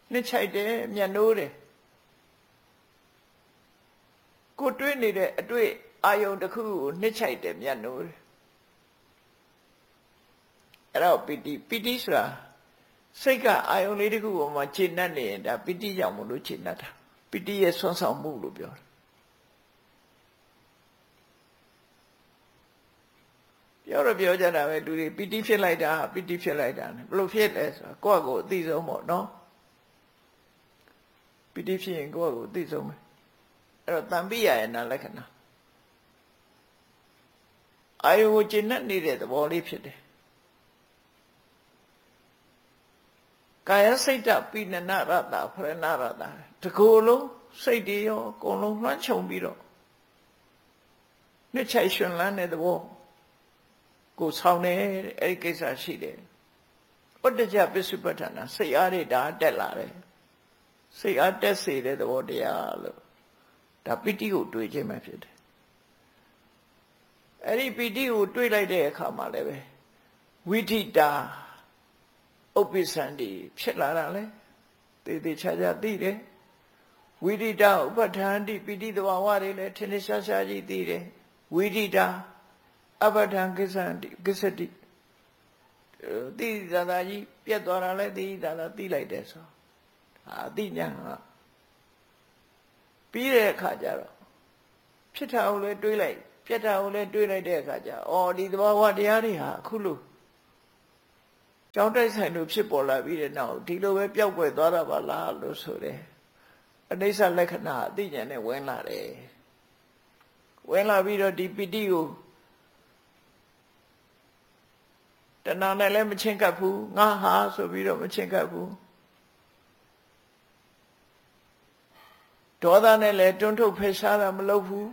နှစ်ချိုက်တယ်မျက်နှိုးတယ်ကိုတွေးနေတဲ့အတွေ့အာယုံတစ်ခုကိုနှစ်ချိုက်တယ်မျက်နှိုးတယ်အဲ့တော့ပီတိဆိုတာစိတ်ကအာယုံလေးတစ်ခုပေါ်မှာခြေနှက်နေရင်ဒါပီတိကြောင့်မလို့ခြေနှက်တာပီတိရဲ့ဆွမ်းဆောင်မှုလို့ပြောတယ်ပြောကြတာပဲလူတွေပီတိဖြစ်လိုက်တာဘယ်လိုဖြစ်လဲဆိုတော့ကိုယ့်ကိုယ်အသိဆုံးပေါ့နော်ပီတိဖြစ်ရင်ကိုယ့်ကိုယ်အသိဆုံးပဲအဲ့တော့တံပိယရဲ့နာလက္ခဏာအာယုကိုကျင့်နေတဲ့သဘောလေးဖြစ်တယ်ကာယစိတ်တပိဏနရတဖရဏရတတကူလုံးစိတ်တွေရောအကုန်လုံးလွှမ်းခြုံပြီးတော့နှစ်ချိုက်ရှင်လန်းတဲ့သဘောကိုဆောင်တယ်အဲ့ဒီကိစ္စရှိတယ်ဥဒ္ဒကြပစ္စုပ္ပတ္ထနာစိတ်အားတွေဒါတက်လာတယ်စိတ်အားတက်စေတဲ့သဘောတရားလို့ဒါပိဋိကိုတွေးခြင်းပဲဖြစ်တယ်အဲ့ဒီပိဋိကိုတွေးလိုက်တဲ့အခါမှာလည်းပဲဝိထိတာဥပ္ပစ္စန္တိဖြစ်လာတာလေသေချာသိတယ်ဝိထိတာဥပ္ပဋ္ဌာန္တိပိဋိသဘာဝတွေလည်းထင်ထင်ရှားရှားကြီးသိတယ်ဝိထိတာအပဋ္ဌံကိစ္စတိသိသာသာကြီးပြတ်သွားတာလဲသိသာသာသိလိုက်တယ်ဆိုအသိဉာဏ်ကပြီးတဲ့အခါကျတော့ဖြစ်တာကိုလည်းတွေးလိုက်ပြတ်တာကိုလည်းတွေးလိုက်တဲ့အခါကျဒီသဘာဝတရားတွေဟာအခုလို့ကြောင်းတိုက်ဆိုင်လို့ဖြစ်ပေါ်လာပြီးတဲ့နောက်ဒီလိုပဲပျောက်ကွယ်သွားတာပါလားလို့ဆိုတယ်အနိစ္စလက္ခဏာအသိဉာဏ်နဲ့ဝင်လာတယ်ဝင်လာပြီးတော့ဒီပိဋိကိုတဏှာနဲ့လည်းမချင်းကပ်ဘူးငါဟာဆိုပြီးတော့မချင်းကပ်ဘူးဒေါသနဲ့လည်းတွန်းထုတ်ဖယ်ရှားတာမလုပ်ဘူး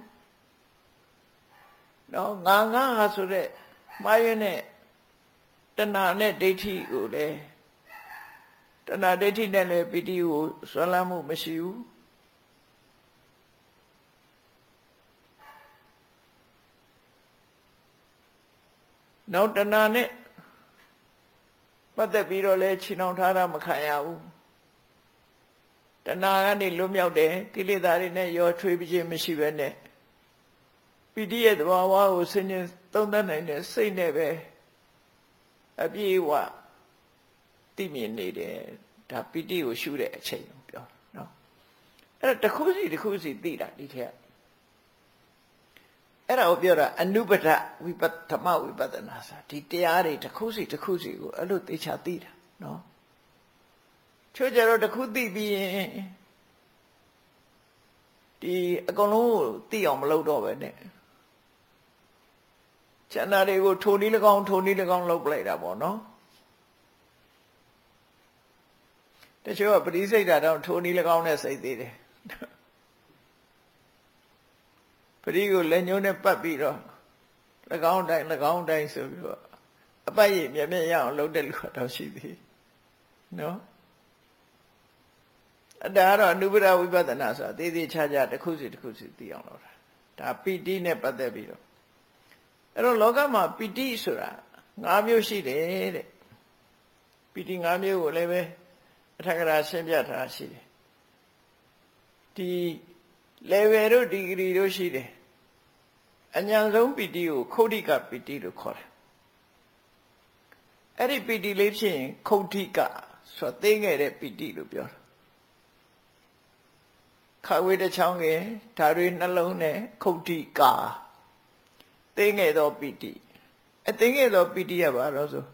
နော်ငါဟာဆိုတဲ့မှားရတဲ့တဏှာနဲ့ဒိဋ္ဌိကိုလည်းတဏှာဒိဋ္ဌိနဲ့လည်းပိဋိကိုဆွဲလန်းမှုမရှိဘူးနောက်တဏှာနဲ့ပတ်သက်ပြီးတော့လည်းခြေနှောင်ထားတာမခံရဘူးတဏှာကနေလွတ်မြောက်တယ်ကိလေသာတွေနဲ့ရောထွေးခြင်းမရှိပဲနဲ့ပိဋိရဲ့သဘာဝကိုဆင်ခြင်သုံးသပ်နိုင်တဲ့စိတ်နဲ့ပဲအပြည့်အဝသိမြင်နေတယ်ဒါပိဋိကိုရှုတဲ့အချိန်ကိုပြောနော်အဲ့ဒါတစ်ခုစီသိတာဒီထက်အဲ့ဒါကိုပြောတာအနုပဒဓမ္မဝိပဿနာစာဒီတရားတွေတစ်ခုစီကိုအဲ့လိုသေချာသိတာနော်ချို့ကြတော့တစ်ခုသိပြီးရင်ဒီအကုန်လုံးကိုသိအောင်မလုပ်တော့ပဲနဲ့ကျန်တာတွေကိုထိုနည်း၎င်းလုပ်ပလိုက်တာပေါ့နော်တချို့ကပရိစိတ်တာတော့ထိုနည်း၎င်းနဲ့စိတ်သေးတယ်ပရိကိုလက်ညှိုးနဲ့ပတ်ပြီးတော့၎င်းတိုင်းဆိုပြီးတော့အပတ်ရမြဲရအောင်လုပ်တဲ့လူကတော့ရှိသေးနော်အဲ့ဒါကတော့အနုပဒဝိပဿနာဆိုတာသေးချာတစ်ခုစီသိအောင်လုပ်တာဒါပိဋိနဲ့ပတ်သက်ပြီးတော့အဲ့တော့လောကမှာပိဋိဆိုတာ၅မျိုးရှိတယ်တဲ့ပိဋိ၅မျိုးကိုလည်းပဲအထက်ကရာရှင်းပြထားရှိတယ်ဒီ level တို့ degree တို့ရှိတယ်အញ្ញံဆုံးပိဋိကိုခௌဋ္ဌိကပိဋိလို့ခေါ်တယ်အဲ့ဒီပိဋိလေးဖြစ်ရင်ခௌဋ္ဌိကဆိုသိငယ်တဲ့ပိဋိလို့ပြောတာခဝေတစ်ချောင်းကဓာတွေနှလုံးနဲ့ခௌဋ္ဌိကသိငယ်သောပိဋိအသိငယ်သောပိဋိရပါတော့ဆို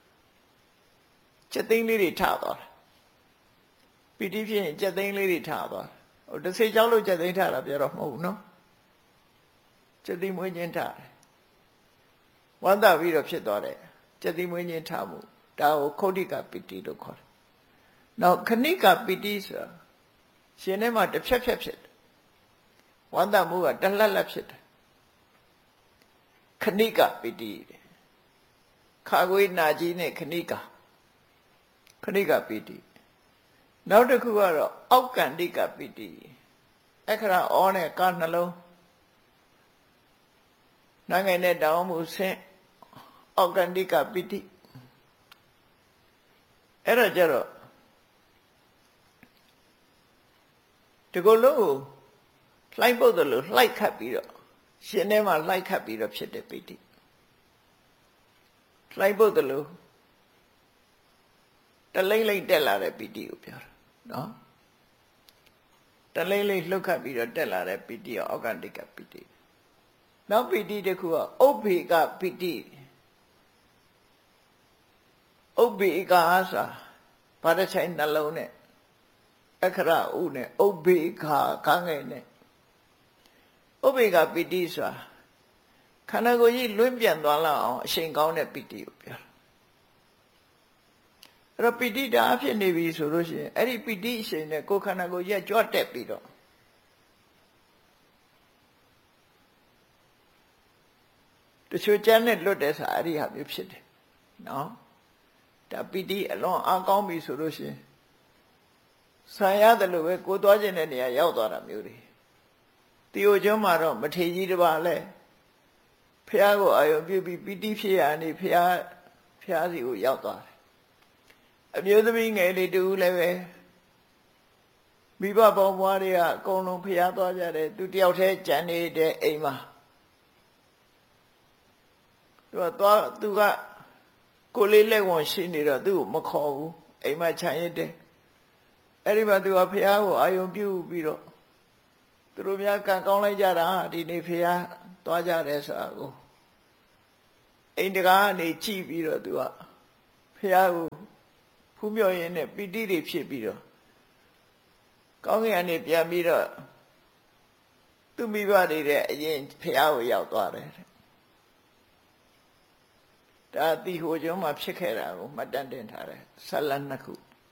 ချက်သိန်းလေးတွေထသွားတယ်ပိဋိဖြစ်ရင်ချက်သိန်းလေးတွေထသွားတယ်တစ်စေချောင်းလို့ချက်သိန်းထတာပြောတော့မဟုတ်ဘူးနော်ချက်သိန်းမွေးခြင်းထတယ်ဝမ်းသာပြီးတော့ဖြစ်သွားတယ်ချက်သိန်းမွေးခြင်းထမှုဒါကိုခௌဋ္ဌိကပိဋိလို့ခေါ်တယ်နောက်ခဏိကပိဋိဆိုတာရှင်ထဲမှာတစ်ဖြက်ဖြစ်တယ်ဝမ်းသာမှုကတလက်ဖြစ်တယ်ခဏိကပိဋိခါခွေးနာကြီးနဲ့ခဏိကပိဋိနောက်တစ်ခုကတော့အောက်ကန္တိကပိဋိအခရာဩနဲ့ကနှလုံးနိုင်ငံနဲ့တောင်းမှုဆင့်အောက်ကန္တိကပိဋိအဲ့ဒါကြတော့တကောလုံးကိုလှိုက်ပုတ်တယ်လို့လှိုက်ခတ်ပြီးတော့ရှင်ထဲမှာလှိုက်ခတ်ပြီးတော့ဖြစ်တဲ့ပီတိလှိုက်ပုတ်တယ်လို့တလိမ့်လိမ့်တက်လာတဲ့ပီတိကိုပြောတာနော်တလိမ့်လိမ့်လှုပ်ခတ်ပြီးတော့တက်လာတဲ့ပီတိရောအောက်ကတိကပီတိနောက်ပီတိတစ်ခုကဥပ္ပေကပီတိဥပ္ပေကဆိုတာဘာတစ်ချိန်နှလုံးနဲ့အခရဥနဲ့ဥပ္ပေကခန်းငယ်နဲ့ဥပ္ပေကပီတိဆိုတာခန္ဓာကိုယ်ကြီးလွင့်ပြန်သွားလောက်အောင်အရှိန်ကောင်းတဲ့ပီတိကိုပြောအဲ့တော့ပီတိတာအဖြစ်နေပြီဆိုလို့ရှိရင်အဲ့ဒီပီတိအရှိန်နဲ့ကိုယ်ခန္ဓာကိုယ်ကြီးကြွတက်ပြီးတော့တချို့ကျမ်းနဲ့လွတ်တဲ့စာအဲ့ဒီဟာမျိုးဖြစ်တယ်နော်ဒါပီတိအလွန်အားကောင်းပြီဆိုလို့ရှိရင်ဆံရတယ်လို့ပဲကိုသွားခြင်းတဲ့နေရာရောက်သွားတာမျိုးတွေတီယိုကျွန်းမှာတော့မထေကြီးတစ်ပါးလဲဖះကိုအာယုံပြုပြီးပီတိဖြစ်ရနေဖះစီကိုရောက်သွားတယ်အမျိုးသမီးငယ်လေးတူလည်းပဲမိဘပေါင်းဘွားတွေကအကုန်လုံးဖះသွားကြတယ်သူတယောက်တည်းကြံနေတဲ့အိမ်မှာသူကကိုလေးလက်ဝန်ရှိနေတော့သူ့ကိုမခေါ်ဘူးအိမ်မှာခြံရစ်တယ်အဲ့ဒီမှာသူကဖះကိုအာယုံပြုပြီးတော့သူတို့များကံကောင်းလိုက်ကြတာဒီနေ့ဖះသွားကြတယ်ဆိုတာကိုအိမ်တကားကနေကြည့်ပြီးတော့သူကဖះကိုဖူးမြော်ရင်းနဲ့ပီတိတွေဖြစ်ပြီးတော့ကောင်းကင်ကနေပြန်ပြီးတော့သူ့မိဘတွေတဲ့အရင်ဖះကိုရောက်သွားတယ်ဒါတီဟိုကျွန်းမှာဖြစ်ခဲ့တာကိုမှတ်တမ်းတင်ထားတယ်ဇာတ်လမ်းနှစ်ခု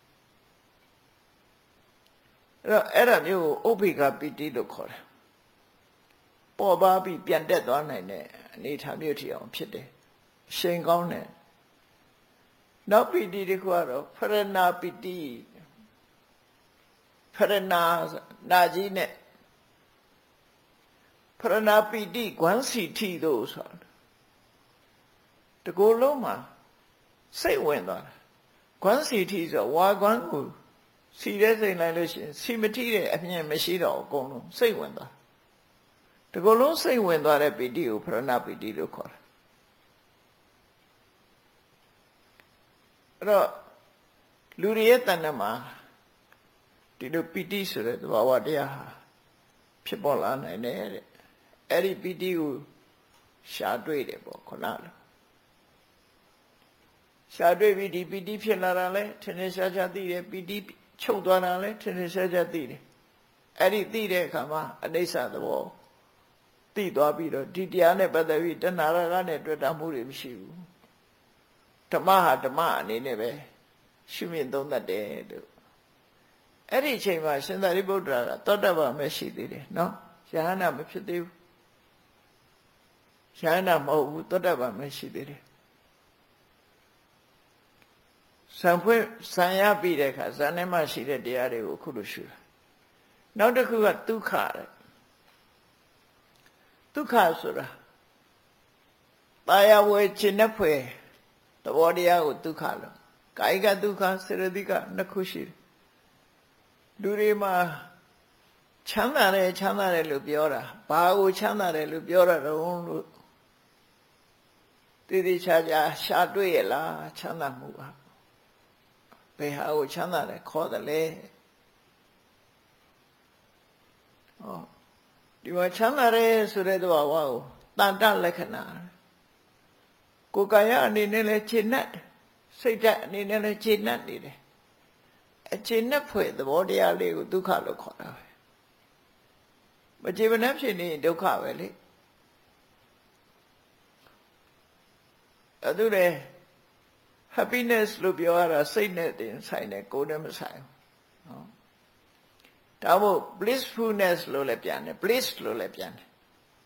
အဲ့ဒါမျိုးကိုဥပ္ပေကပီတိလို့ခေါ်တယ်ပေါ်ပါပြီးပြန်တက်သွားနိုင်တဲ့အနေအထားမျိုးထီအောင်ဖြစ်တယ်ရှိန်ကောင်းတယ်နောက်ပီတိတစ်ခုကတော့ဖရဏပီတိဖရဏနာကြီးနဲ့ဖရဏပီတိဂွမ်းစီထီတို့ဆိုတကူလုံးမှာစိတ်ဝင်သွားတာဂွမ်းစီထီဆိုဝါဂွမ်းကိုစီတဲ့စိတ်လိုက်လို့ရှိရင်စီမထိတဲ့အမြင်မရှိတော့အကုန်လုံးစိတ်ဝင်သွားတကူလုံးစိတ်ဝင်သွားတဲ့ပီတိကိုဖရဏပီတိလို့ခေါ်တယ်အဲ့တော့လူတွေရဲ့တဏ္ဍမှာဒီလိုပီတိဆိုတဲ့သဘာဝတရားဟာဖြစ်ပေါ်လာနိုင်တယ်တဲ့အဲ့ဒီပီတိကိုရှာတွေ့တယ်ပေါ့ခုနလိုရှာတွေ့ပြီးဒီပီတိဖြစ်လာတာလဲထင်ထင်ရှားရှားသိတယ်ပီတိချုပ်သွားတာလဲထင်ထင်ရှားရှားသိတယ်အဲ့ဒီသိတဲ့အခါမှာအနိစ္စသဘောသိသွားပြီးတော့ဒီတရားနဲ့ပတ်သက်ပြီးတဏှာရကနဲ့တွေ့တာမှုတွေမရှိဘူးဓမ္မဟာဓမ္မအနေနဲ့ပဲရှုမြင်သုံးသပ်တယ်လို့အဲ့ဒီအချိန်မှာရှင်သာရိပုတ္တရာကသောတပန်ပဲရှိသေးတယ်နော်ယဟန္တာမဖြစ်သေးဘူးယဟန္တာမဟုတ်ဘူးသောတပန်ပဲရှိသေးတယ်ဇံဖွင့်ဇံရပြီးတဲ့အခါဇံထဲမှာရှိတဲ့တရားတွေကိုအခုလိုရှုတာနောက်တစ်ခုကဒုက္ခတဲ့ဒုက္ခဆိုတာတာယာဝယ်ခြင်းနဲ့ဖွယ်သဘောတရားကိုဒုက္ခလို့ကာယကဒုက္ခစေရတိကနှစ်ခုရှိတယ်လူတွေမှာချမ်းသာတယ်လို့ပြောတာဘာကိုချမ်းသာတယ်လို့ပြောတာတော့လို့တည်တည်ချာချာရှာတွေ့ရလားချမ်းသာမှုပါဘယ်ဟာကိုချမ်းသာတယ်ခေါ်တယ်လဲဒီမှာချမ်းသာတယ်ဆိုတဲ့သဘာဝကိုတန်တလက္ခဏာကိုယ်ကာယအနေနဲ့လည်းခြေနှက်စိတ်ဓာတ်အနေနဲ့လည်းခြေနှက်နေတယ်အခြေနှက်ဖွယ်သဘောတရားလေးကိုဒုက္ခလို့ခေါ်တာပဲမခြေမနှက်ဖြစ်နေဒုက္ခပဲလေအဲ့ဒါလေ happiness လို့ပြောရတာစိတ်နဲ့တင်ဆိုင်တယ်ကိုယ်နဲ့မဆိုင်ဘူးနော်ဒါမို့ blissfulness လို့လည်းပြန်တယ် bliss လို့လည်းပြန်တယ်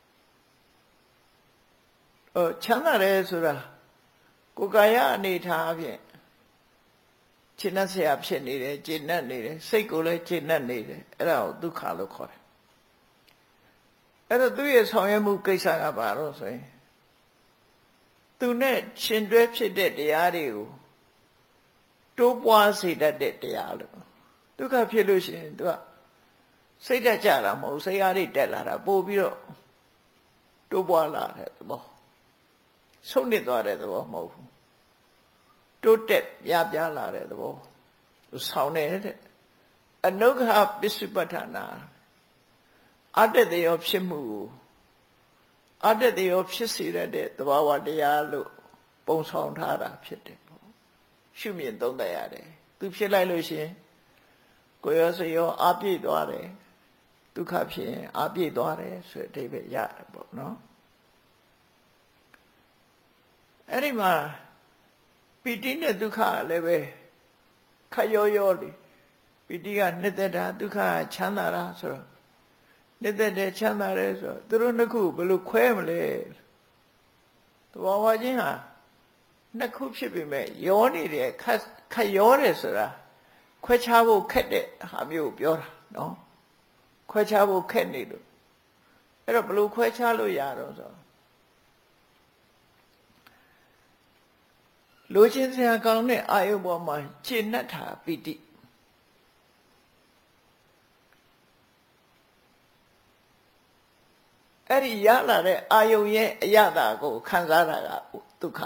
ချမ်းသာတယ်ဆိုတာကိုယ်ကာယအနေထားအဖြစ်ခြေနှက်ဆရာဖြစ်နေတယ်ခြေနှက်နေတယ်စိတ်ကိုလည်းခြေနှက်နေတယ်အဲ့ဒါကိုဒုက္ခလို့ခေါ်တယ်အဲ့တော့သူ့ရဲ့ဆောင်ရွက်မှုကိစ္စကဘာလို့ဆိုရင်သူနဲ့ရှင်တွဲဖြစ်တဲ့တရားတွေကိုတိုးပွားစေတတ်တဲ့တရားလို့ဒုက္ခဖြစ်လို့ရှိရင်သူကစိတ်တက်ကြတာမဟုတ်စိတ်အားတွေတက်လာတာပို့ပြီးတော့တိုးပွားလာတဲ့သဘောဆုံးနစ်သွားတဲ့သဘောမဟုတ်ဘူးတိုးတက်ပြားလာတဲ့သဘောဆောင်းတဲ့အနုဂဟပစ္စုပ္ပတ္ထနာအတ္တတယောဖြစ်မှုအတ္တတယောဖြစ်စေတဲ့သဘာဝတရားလို့ပုံဆောင်ထားတာဖြစ်တယ်ပေါ့ရှုမြင်သုံးသပ်ရတယ်သူဖြစ်လိုက်လို့ရှိရင်ကိုယ်ရောစိတ်ရောအပြည့်သွားတယ်ဒုက္ခဖြစ်ရင်အပြည့်သွားတယ်ဆိုတဲ့အဓိပ္ပာယ်ရတယ်ပေါ့နော်အဲ့ဒီမှာပီတိနဲ့ဒုက္ခလည်းပဲခက်ရောရောလေပီတိကနှစ်သက်တာဒုက္ခကချမ်းသာတာဆိုတော့နှစ်သက်တယ်ချမ်းသာတယ်ဆိုတော့သူတို့နှစ်ခုဘယ်လိုခွဲမလဲသဘာဝချင်းဟာနှစ်ခုဖြစ်ပေမဲ့ရောနေတယ်ခက်ရောတယ်ဆိုတာခွဲခြားဖို့ခက်တဲ့ဟာမျိုးပြောတာနော်ခွဲခြားဖို့ခက်နေလို့အဲ့တော့ဘယ်လိုခွဲခြားလို့ရတော့ဆိုလိုချင်စရာကောင်းတဲ့အာယုပေါ်မှာခြေနှက်တာပီတိအဲ့ဒီရလာတဲ့အာယုရဲ့အရသာကိုခံစားတာကဒုက္ခ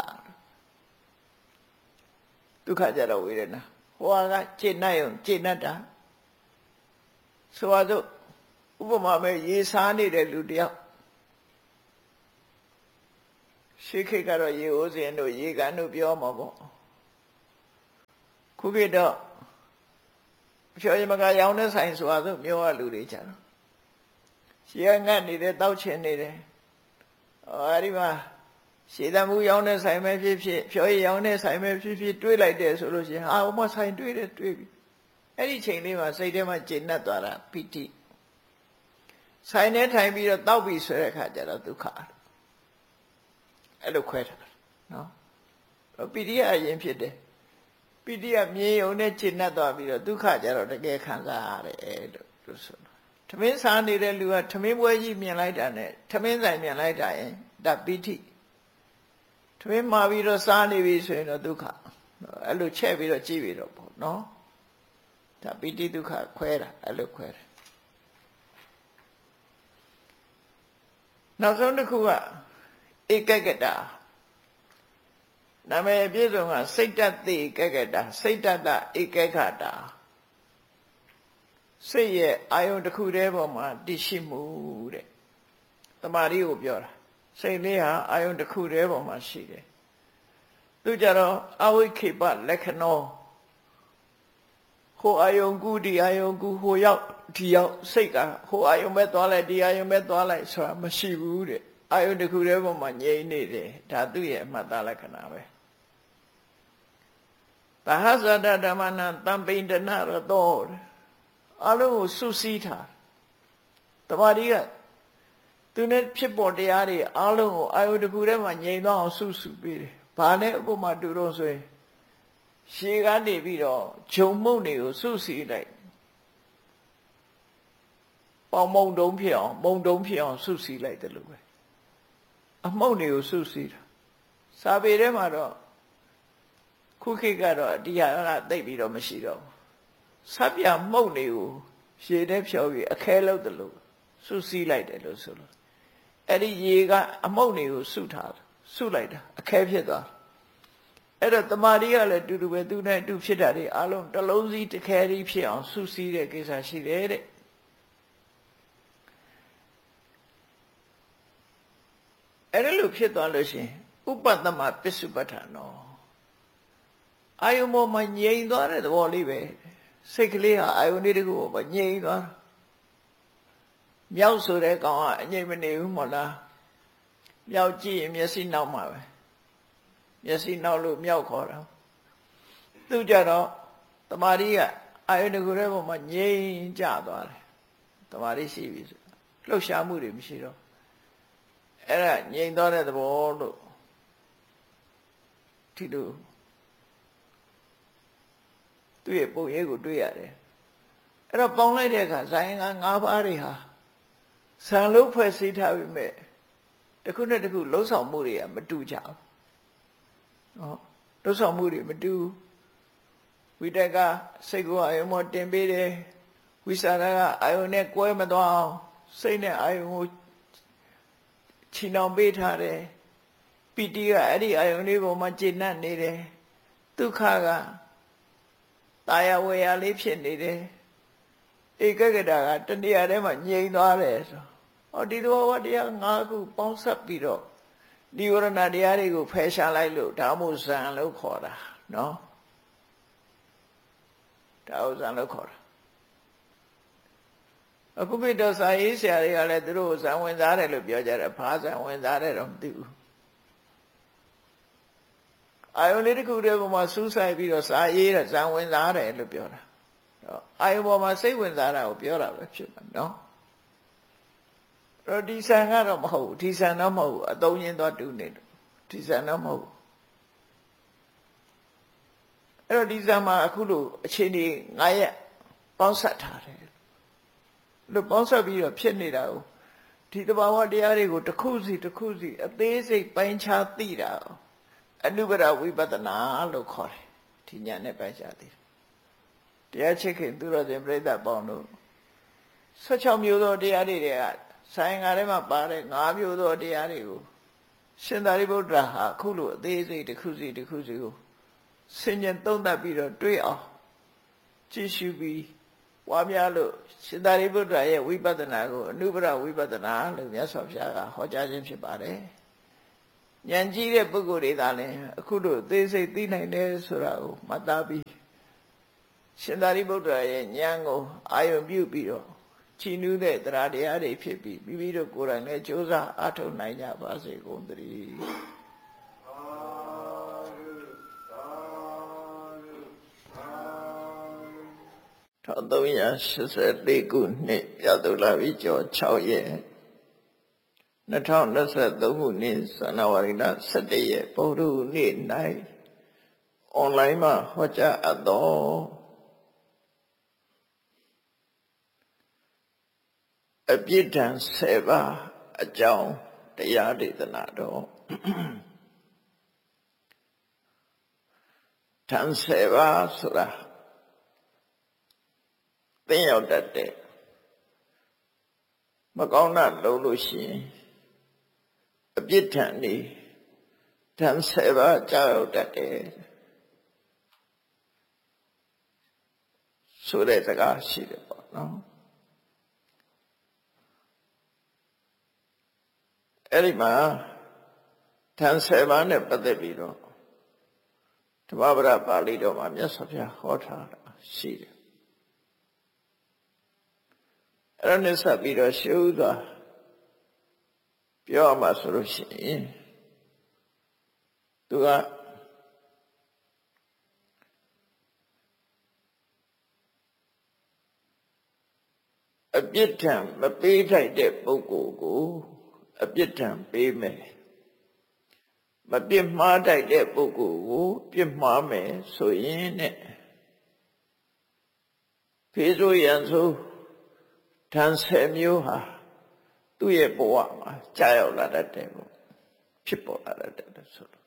ကြတော့ဝေဒနာဟိုကခြေနှက်ရုံခြေနှက်တာဆိုတော့ဥပမာမဲ့ရေစားနေတဲ့လူတယောက်ရှေးခေတ်ကတော့ရေအိုးစင်တို့ရေကန်တို့ပြောမှာပေါ့ခုခေတ်တော့ဖြောရမကရောင်းတဲ့ဆိုင်ဆိုတော့မျိုးရလူတွေကြတော့ရေငတ်နေတယ်တောက်ချင်နေတယ်အဲဒီမှာရှေးသမှုရောင်းတဲ့ဆိုင်ပဲဖြစ်ဖြစ်ဖြောရရောင်းတဲ့ဆိုင်ပဲဖြစ်ဖြစ်တွေးလိုက်တယ်ဆိုလို့ရှိရင်ဟာဟိုမှာဆိုင်တွေးတယ်တွေးပြီအဲ့ဒီချိန်လေးမှာစိတ်ထဲမှာကျေနပ်သွားတာပီတိဆိုင်ထဲထိုင်ပြီးတော့တောက်ပြီးဆိုတဲ့အခါကျတော့ဒုက္ခအဲ့လိုခွဲထားနော်ပီတိကအရင်ဖြစ်တယ်ပီတိကမြင်ုံနဲ့ကျေနပ်သွားပြီးတော့ဒုက္ခကျတော့တကယ်ခံစားရတယ်လို့ဆိုတာထမင်းစားနေတဲ့လူကထမင်းပွဲကြီးမြင်လိုက်တာနဲ့ထမင်းဆိုင်မြင်လိုက်တာရင်ဒါပီတိထမင်းမှာပြီးတော့စားနေပြီဆိုရင်တော့ဒုက္ခအဲ့လိုချက်ပြီးတော့ကြည့်ပြီးတော့ပေါ့နော်ဒါပီတိဒုက္ခခွဲတာအဲ့လိုခွဲတယ်နောက်ဆုံးတစ်ခုကဧကဂတနာမည်အပြည့်စုံကစိတ်တသိဧကဂတစိတ်တတဧကဂတစိတ်ရဲ့အာယုန်တစ်ခုတည်းပေါ်မှာတည်ရှိမှုတဲ့တမာရီကိုပြောတာစိတ်လေးဟာအာယုန်တစ်ခုတည်းပေါ်မှာရှိတယ်သူကြတော့အဝိခေပလက္ခဏောဟိုအာယုန်ကူဒီအာယုန်ကူဟိုရောက်ဒီရောက်စိတ်ကဟိုအာယုန်ပဲသွားလိုက်ဒီအာယုန်ပဲသွားလိုက်ဆိုတာမရှိဘူးတဲ့အာယုန်တစ်ခုတည်းပေါ်မှာငြိမ်နေတယ်ဒါသူ့ရဲ့အမှတ်သားလက္ခဏာပဲသဟဇဒဓမ္မနာတံပိန္ဒနာရတောအလုံးကိုစုစည်းထားတမာရီကသူနဲ့ဖြစ်ပေါ်တရားတွေအလုံးကိုအာယုန်တစ်ခုတည်းမှာငြိမ်သွားအောင်စုပေးတယ်ဘာနဲ့ဥပမာတူတော့ဆိုရင်ရှေကနေပြီးတော့ဂျုံမုတ်တွေကိုစုစည်းလိုက်ပေါင်မုံတုံးဖြစ်အောင်မုံတုံးဖြစ်အောင်စုစည်းလိုက်တယ်လို့ပဲအမှုန့်တွေကိုစုစည်းတာစာပေထဲမှာတော့ခုခေတ်ကတော့ဒီဟာကသိပ်ပြီးတော့မရှိတော့ဘူးဆပ်ပြမှုန့်တွေကိုရေထဲဖြောပြီးအခဲလောက်တယ်လို့စုစည်းလိုက်တယ်လို့ဆိုလို့အဲ့ဒီရေကအမှုန့်တွေကိုစုထားစုလိုက်တာအခဲဖြစ်သွားအဲ့တော့တမာရီကလည်းတူတူပဲသူနဲ့အတူဖြစ်တာတွေအလုံးတစ်လုံးစီတစ်ခဲကြီးဖြစ်အောင်စုစည်းတဲ့ကိစ္စရှိတယ်တဲ့အဲ့လိုဖြစ်သွားလို့ရှိရင်ဥပတ္တမပစ္စုပ္ပထာနောအာယုံပေါ်မှာငြိမ်သွားတဲ့သဘောလေးပဲစိတ်ကလေးဟာအာယုန်လေးတခုပေါ်ငြိမ်သွားမြောက်ဆိုတဲ့ကောင်ကအငြိမ်မနေဘူးမို့လားမြောက်ကြည့်ရင်မျက်စိနောက်မှာပဲမျက်စိနောက်လို့မြောက်ခေါ်တာသူကြတော့တမာရီကအာယုန်တခုရဲ့ပေါ်မှာငြိမ်ကြသွားတယ်တမာရီရှိပြီဆိုလှုပ်ရှားမှုတွေမရှိတော့အဲ့ဒါငြိမ်သွားတဲ့သဘောလို့ဒီလိုသူ့ရဲ့ပုံရိပ်ကိုတွေ့ရတယ်အဲ့တော့ပေါင်းလိုက်တဲ့အခါဇာယင်က၅ပါးတွေဟာဇံလို့ဖွဲ့စည်းထားပြီမဲ့တစ်ခုနဲ့တစ်ခုလှုပ်ဆောင်မှုတွေကမတူကြဘူးနော်လှုပ်ဆောင်မှုတွေမတူဝိတက်ကစိတ်ကိုအယုံမတင်ပေးတယ်ဝိသရာကအာယုန်နဲ့ကွဲမသွားအောင်စိတ်နဲ့အာယုန်ကိုချီနှောင်ပေးထားတယ်ပီတိကအဲ့ဒီအာယုန်လေးပေါ်မှာကျေနပ်နေတယ်ဒုက္ခကတာယာဝေယာလေးဖြစ်နေတယ်ဧကဂတကတဏှာထဲမှာငြိမ်သွားတယ်ဆိုဟောဒီသဘောတရား၅ခုပေါင်းစပ်ပြီးတော့နိဝရဏတရားတွေကိုဖယ်ရှားလိုက်လို့ဒါမှမဟုတ်ဇံလို့ခေါ်တာနော်ဒါဥစ္စာလို့ခေါ်တာအခုပိတော့စာရေးဆရာတွေကလည်းသူတို့ဇံဝင်စားတယ်လို့ပြောကြတယ်ဘာဇံဝင်စားတယ်တော့မသိဘူးအာယုန်လေးတစ်ခုတည်းပေါ်မှာစူးစိုက်ပြီးတော့စာရေးတယ်ဇံဝင်စားတယ်လို့ပြောတာအာယုန်ပေါ်မှာစိတ်ဝင်စားတာကိုပြောတာပဲဖြစ်မှာနော်အဲ့တော့ဒီဇံကတော့မဟုတ်ဘူးဒီဇံတော့မဟုတ်ဘူးအသုံးရင်းတော့တူနေတယ်ဒီဇံတော့မဟုတ်ဘူးအဲ့တော့ဒီဇံမှာအခုလိုအခြေအနေ9ရက်ပေါင်းဆက်ထားတယ်လို့ပေါင်းဆက်ပြီးတော့ဖြစ်နေတာကိုဒီတဘာဝတရားတွေကိုတစ်ခုစီတစ်ခုစီအသေးစိတ်ပိုင်းခြားသိတာအနုပဒဝိပဿနာလို့ခေါ်တယ်ဒီညာနဲ့ပိုင်းခြားသိတရားချစ်ခင်သူတော်စင်ပြိဿပေါင်းတို့16မျိုးသောတရားတွေကဆိုင်ငါထဲမှာပါတဲ့9မျိုးသောတရားတွေကိုရှင်သာရိပုတ္တရာဟာအခုလိုအသေးစိတ်တစ်ခုစီတစ်ခုစီကိုဆင်ញံသုံးသပ်ပြီးတော့တွေးအောင်ကြည့်ရှုပြီးပွားများလို့ရှင်သာရိပုတ္တရာရဲ့ဝိပဿနာကိုအနုပဒဝိပဿနာလို့မြတ်စွာဘုရားကဟောကြားခြင်းဖြစ်ပါတယ်။ဉာဏ်ကြီးတဲ့ပုဂ္ဂိုလ်တွေသာလည်းအခုလိုသိစိတ်သိနိုင်တယ်ဆိုတာကိုမှတ်သားပြီးရှင်သာရိပုတ္တရာရဲ့ဉာဏ်ကိုအာရုံပြုပြီးတော့ချီးနူးတဲ့တရားတရားတွေဖြစ်ပြီးမိမိတို့ကိုယ်တိုင်လည်းကြိုးစားအားထုတ်နိုင်ကြပါစေကုန်သတည်း1384ခုနှစ်ပြတ်သူလာပြီကျော်6ရက်2023ခုနှစ်ဇန်နဝါရီလ17ရက်ဗုဒ္ဓနေ့၌အွန်လိုင်းမှာဟောကြားအပ်သောအပြစ်ဒဏ်7ပါးအကြောင်းတရားဒေသနာတော်ဒဏ်7ပါးဆိုတာသိရောက်တတ်တဲ့မကောင်းတာလုပ်လို့ရှိရင်အပြစ်ဒဏ်နေဒဏ်7ပါးကြောက်တတ်တယ်ဆိုတဲ့စကားရှိတယ်ပေါ့နော်အဲ့ဒီမှာဒဏ်7ပါးနဲ့ပတ်သက်ပြီးတော့ဓမ္မပဒပါဠိတော်မှာမြတ်စွာဘုရားဟောထားတာရှိတယ်အဲ့ဒါနဲ့ဆက်ပြီးတော့ရှုစွာပြောရမှာဆိုလို့ရှိရင်သူကအပြစ်ဒဏ်မပေးထိုက်တဲ့ပုဂ္ဂိုလ်ကိုအပြစ်ဒဏ်ပေးမယ်မပြစ်မှားထိုက်တဲ့ပုဂ္ဂိုလ်ကိုပြစ်မှားမယ်ဆိုရင်နဲ့ဖေးဆိုရန်ဆိုဒဏ်10မျိုးဟာသူ့ရဲ့ဘဝမှာကြာရောက်လာတတ်တယ်ပေါ့ဖြစ်ပေါ်လာတတ်တယ်ဆိုတော့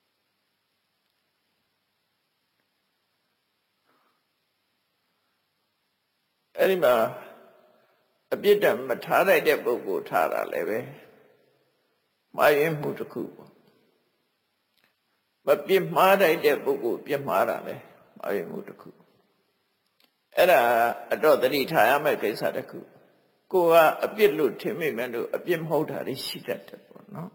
အဲ့ဒီမှာအပြစ်ဒဏ်မထားလိုက်တဲ့ပုဂ္ဂိုလ်ထားတာလည်းပဲမှားယွင်းမှုတစ်ခုပေါ့မပြစ်မှားလိုက်တဲ့ပုဂ္ဂိုလ်ပြစ်မှားတာလည်းမှားယွင်းမှုတစ်ခုအဲ့ဒါအတော့သတိထားရမယ့်ကိစ္စတစ်ခုကိုကအပြစ်လို့ထင်မိမယ်လို့အပြစ်မဟုတ်တာတွေရှိတတ်တယ်ပေါ့နော်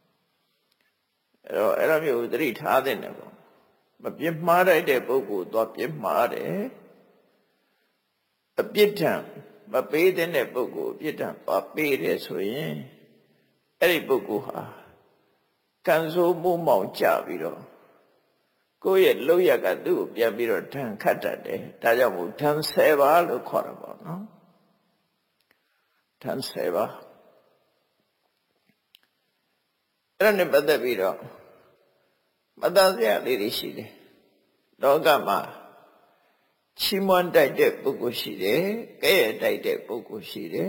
အဲ့တော့မျိုးသတိထားတဲ့နေပေါ့မပြစ်မှားလိုက်တဲ့ပုဂ္ဂိုလ်တော့ပြစ်မှားတယ်အပြစ်ဒဏ်မပေးတဲ့ပုဂ္ဂိုလ်အပြစ်ဒဏ်ပါပေးတယ်ဆိုရင်အဲ့ဒီပုဂ္ဂိုလ်ဟာကံဆိုးမှုမောင်ကြပြီးတော့ကိုယ့်ရဲ့လောက်ရကသူ့ကိုပြန်ပြီးတော့ဒဏ်ခတ်တတ်တယ်ဒါကြောင့်မို့ဒဏ်10ပါးလို့ခေါ်တာပေါ့နော်ဒဏ်10ပါးအဲ့ဒါနဲ့ပတ်သက်ပြီးတော့မတန်စရာလေးတွေရှိတယ်လောကမှာချီးမွမ်းတိုက်တဲ့ပုဂ္ဂိုလ်ရှိတယ်ကဲ့ရဲ့တိုက်တဲ့ပုဂ္ဂိုလ်ရှိတယ်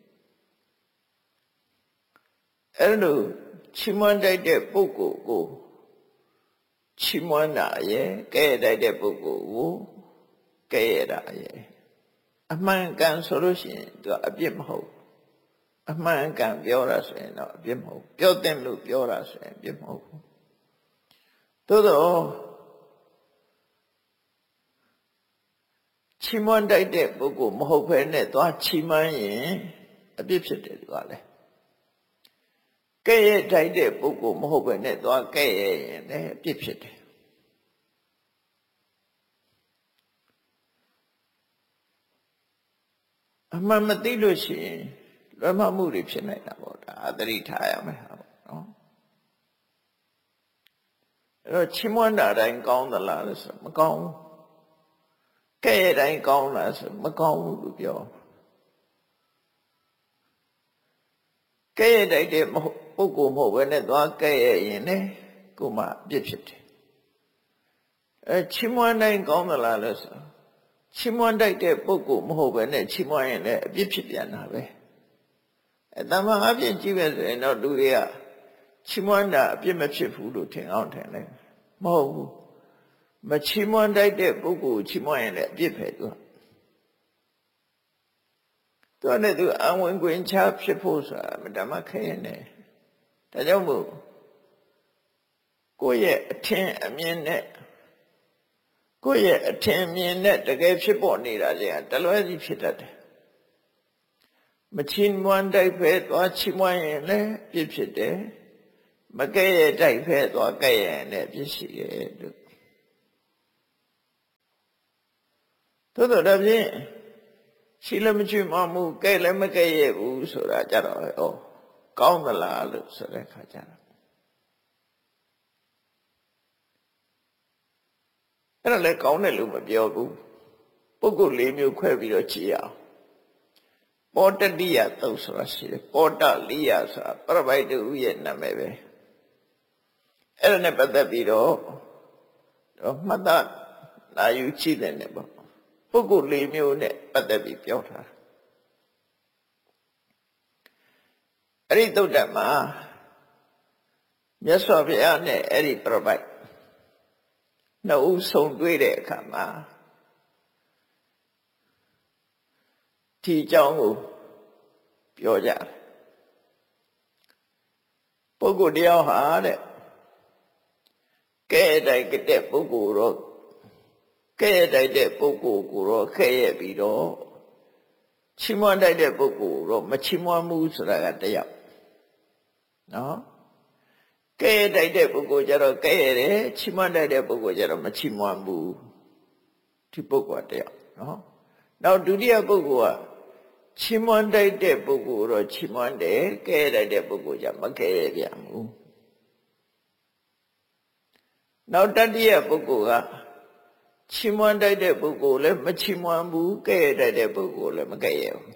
အဲ့လိုချီးမွမ်းတိုက်တဲ့ပုဂ္ဂိုလ်ကိုချီးမွမ်းတာရဲ့ကဲ့ရဲ့တိုက်တဲ့ပုဂ္ဂိုလ်ကိုကဲ့ရဲ့တာရဲ့အမှန်ကန်ဆိုလို့ရှိရင်သူအပြစ်မဟုတ်အမှန်ကန်ပြောတာဆိုရင်တော့အပြစ်မဟုတ်ပြောတဲ့လို့ပြောတာဆိုရင်အပြစ်မဟုတ်ဘူးသို့တော့ချီးမွမ်းတိုက်တဲ့ပုဂ္ဂိုလ်မဟုတ်ဘဲနဲ့သွားချီးမွမ်းရင်အပြစ်ဖြစ်တယ်သူကလည်းကဲ့ရဲ့တိုက်တဲ့ပုဂ္ဂိုလ်မဟုတ်ဘဲနဲ့သွားကဲ့ရဲ့ရင်လည်းအပြစ်ဖြစ်တယ်အမှန်မသိလို့ရှိရင်လွဲမှားမှုတွေဖြစ်နိုင်တာပေါ့ဒါအသတိထားရမယ်ဟာပေါ့နော်အဲ့တော့ချီးမွမ်းတာတိုင်းကောင်းသလားလို့ဆိုမကောင်းဘူးကဲ့ရဲ့တိုင်းကောင်းလားဆိုမကောင်းဘူးလို့ပြောကဲ့ရဲ့တိုက်တဲ့ပုဂ္ဂိုလ်မဟုတ်ဘဲနဲ့သွားကဲ့ရဲ့ရင်လည်းကိုယ်မှအပြစ်ဖြစ်တယ်ချီးမွမ်းတိုင်းကောင်းသလားလို့ဆိုချီးမွမ်းတိုက်တဲ့ပုဂ္ဂိုလ်မဟုတ်ဘဲနဲ့ချီးမွမ်းရင်လည်းအပြစ်ဖြစ်ပြန်တာပဲတမန်အပြစ်ကြီးပဲဆိုရင်တော့လူတွေကချီးမွမ်းတာအပြစ်မဖြစ်ဘူးလို့ထင်အောင်ထင်တယ်မဟုတ်ဘူးမချီးမွမ်းတိုက်တဲ့ပုဂ္ဂိုလ်ချီးမွမ်းရင်လည်းအပြစ်ပဲသူနဲ့သူအဝင်ခွင့်ချဖြစ်ဖို့ဆိုတာဓမ္မခဲနေဒါကြောင့်မို့ကိုယ့်ရဲ့အထင်အမြင်နဲ့ကိုယ့်ရဲ့အထင်မြင်နဲ့တကယ်ဖြစ်ပေါ်နေတာတွေကတလွဲစီဖြစ်တတ်တယ်မချီးမွမ်းတိုက်ဖဲသွားချီးမွမ်းရင်လည်းပြစ်ဖြစ်တယ်မကဲ့ရဲ့တိုက်ဖဲသွားကဲ့ရဲ့လည်းပြစ်ရှိတယ်လို့သို့တော်ဒါဖြင့်ရှိလည်းမချီးမွမ်းမှုကဲ့လည်းမကဲ့ရဲ့ဘူးဆိုတာကြတော့ဩကောင်းသလားလို့ဆိုတဲ့ခါကြတော့အဲ့ဒါလည်းကောင်းတယ်လို့မပြောဘူးပုဂ္ဂိုလ်၄မျိုးခွဲပြီးတော့ကြည့်အောင်ပောတတိယသုတ်ဆိုတာရှိတယ်ပောတလိယဆိုတာပရပိုက်တူရဲ့နာမည်ပဲအဲ့ဒါနဲ့ပတ်သက်ပြီးတော့မှတ်သားလာယူကြည့်တယ်နဲ့ပေါ့ပုဂ္ဂိုလ်၄မျိုးနဲ့ပတ်သက်ပြီးပြောထားတာအဲ့ဒီသုတ်တံမှာမြတ်စွာဘုရားနဲ့အဲ့ဒီပရပိုက်နှစ်ဦးဆုံတွေ့တဲ့အခါမှာဒီအကြောင်းကိုပြောကြတယ်ပုဂ္ဂိုလ်တယောက်ဟာတဲ့ကဲ့တိုက်တဲ့ပုဂ္ဂိုလ်တော့ကဲ့တိုက်တဲ့ပုဂ္ဂိုလ်ကိုတော့ခဲ့ရဲ့ပြီးတော့ချီးမွမ်းတိုက်တဲ့ပုဂ္ဂိုလ်တော့မချီးမွမ်းဘူးဆိုတာကတယောက်နော်ကဲ့တိုက်တဲ့ပုဂ္ဂိုလ်ကျတော့ကဲ့ရတယ်ချီးမွမ်းတိုက်တဲ့ပုဂ္ဂိုလ်ကျတော့မချီးမွမ်းဘူးဒီပုဂ္ဂိုလ်တယောက်နော်နောက်ဒုတိယပုဂ္ဂိုလ်ကချီးမွမ်းတိုက်တဲ့ပုဂ္ဂိုလ်တော့ချီးမွမ်းတယ်ကဲ့တိုက်တဲ့ပုဂ္ဂိုလ်ကျမကဲ့ရပြန်ဘူးနောက်တတိယပုဂ္ဂိုလ်ကချီးမွမ်းတိုက်တဲ့ပုဂ္ဂိုလ်လည်းမချီးမွမ်းဘူးကဲ့တိုက်တဲ့ပုဂ္ဂိုလ်လည်းမကဲ့ရဘူး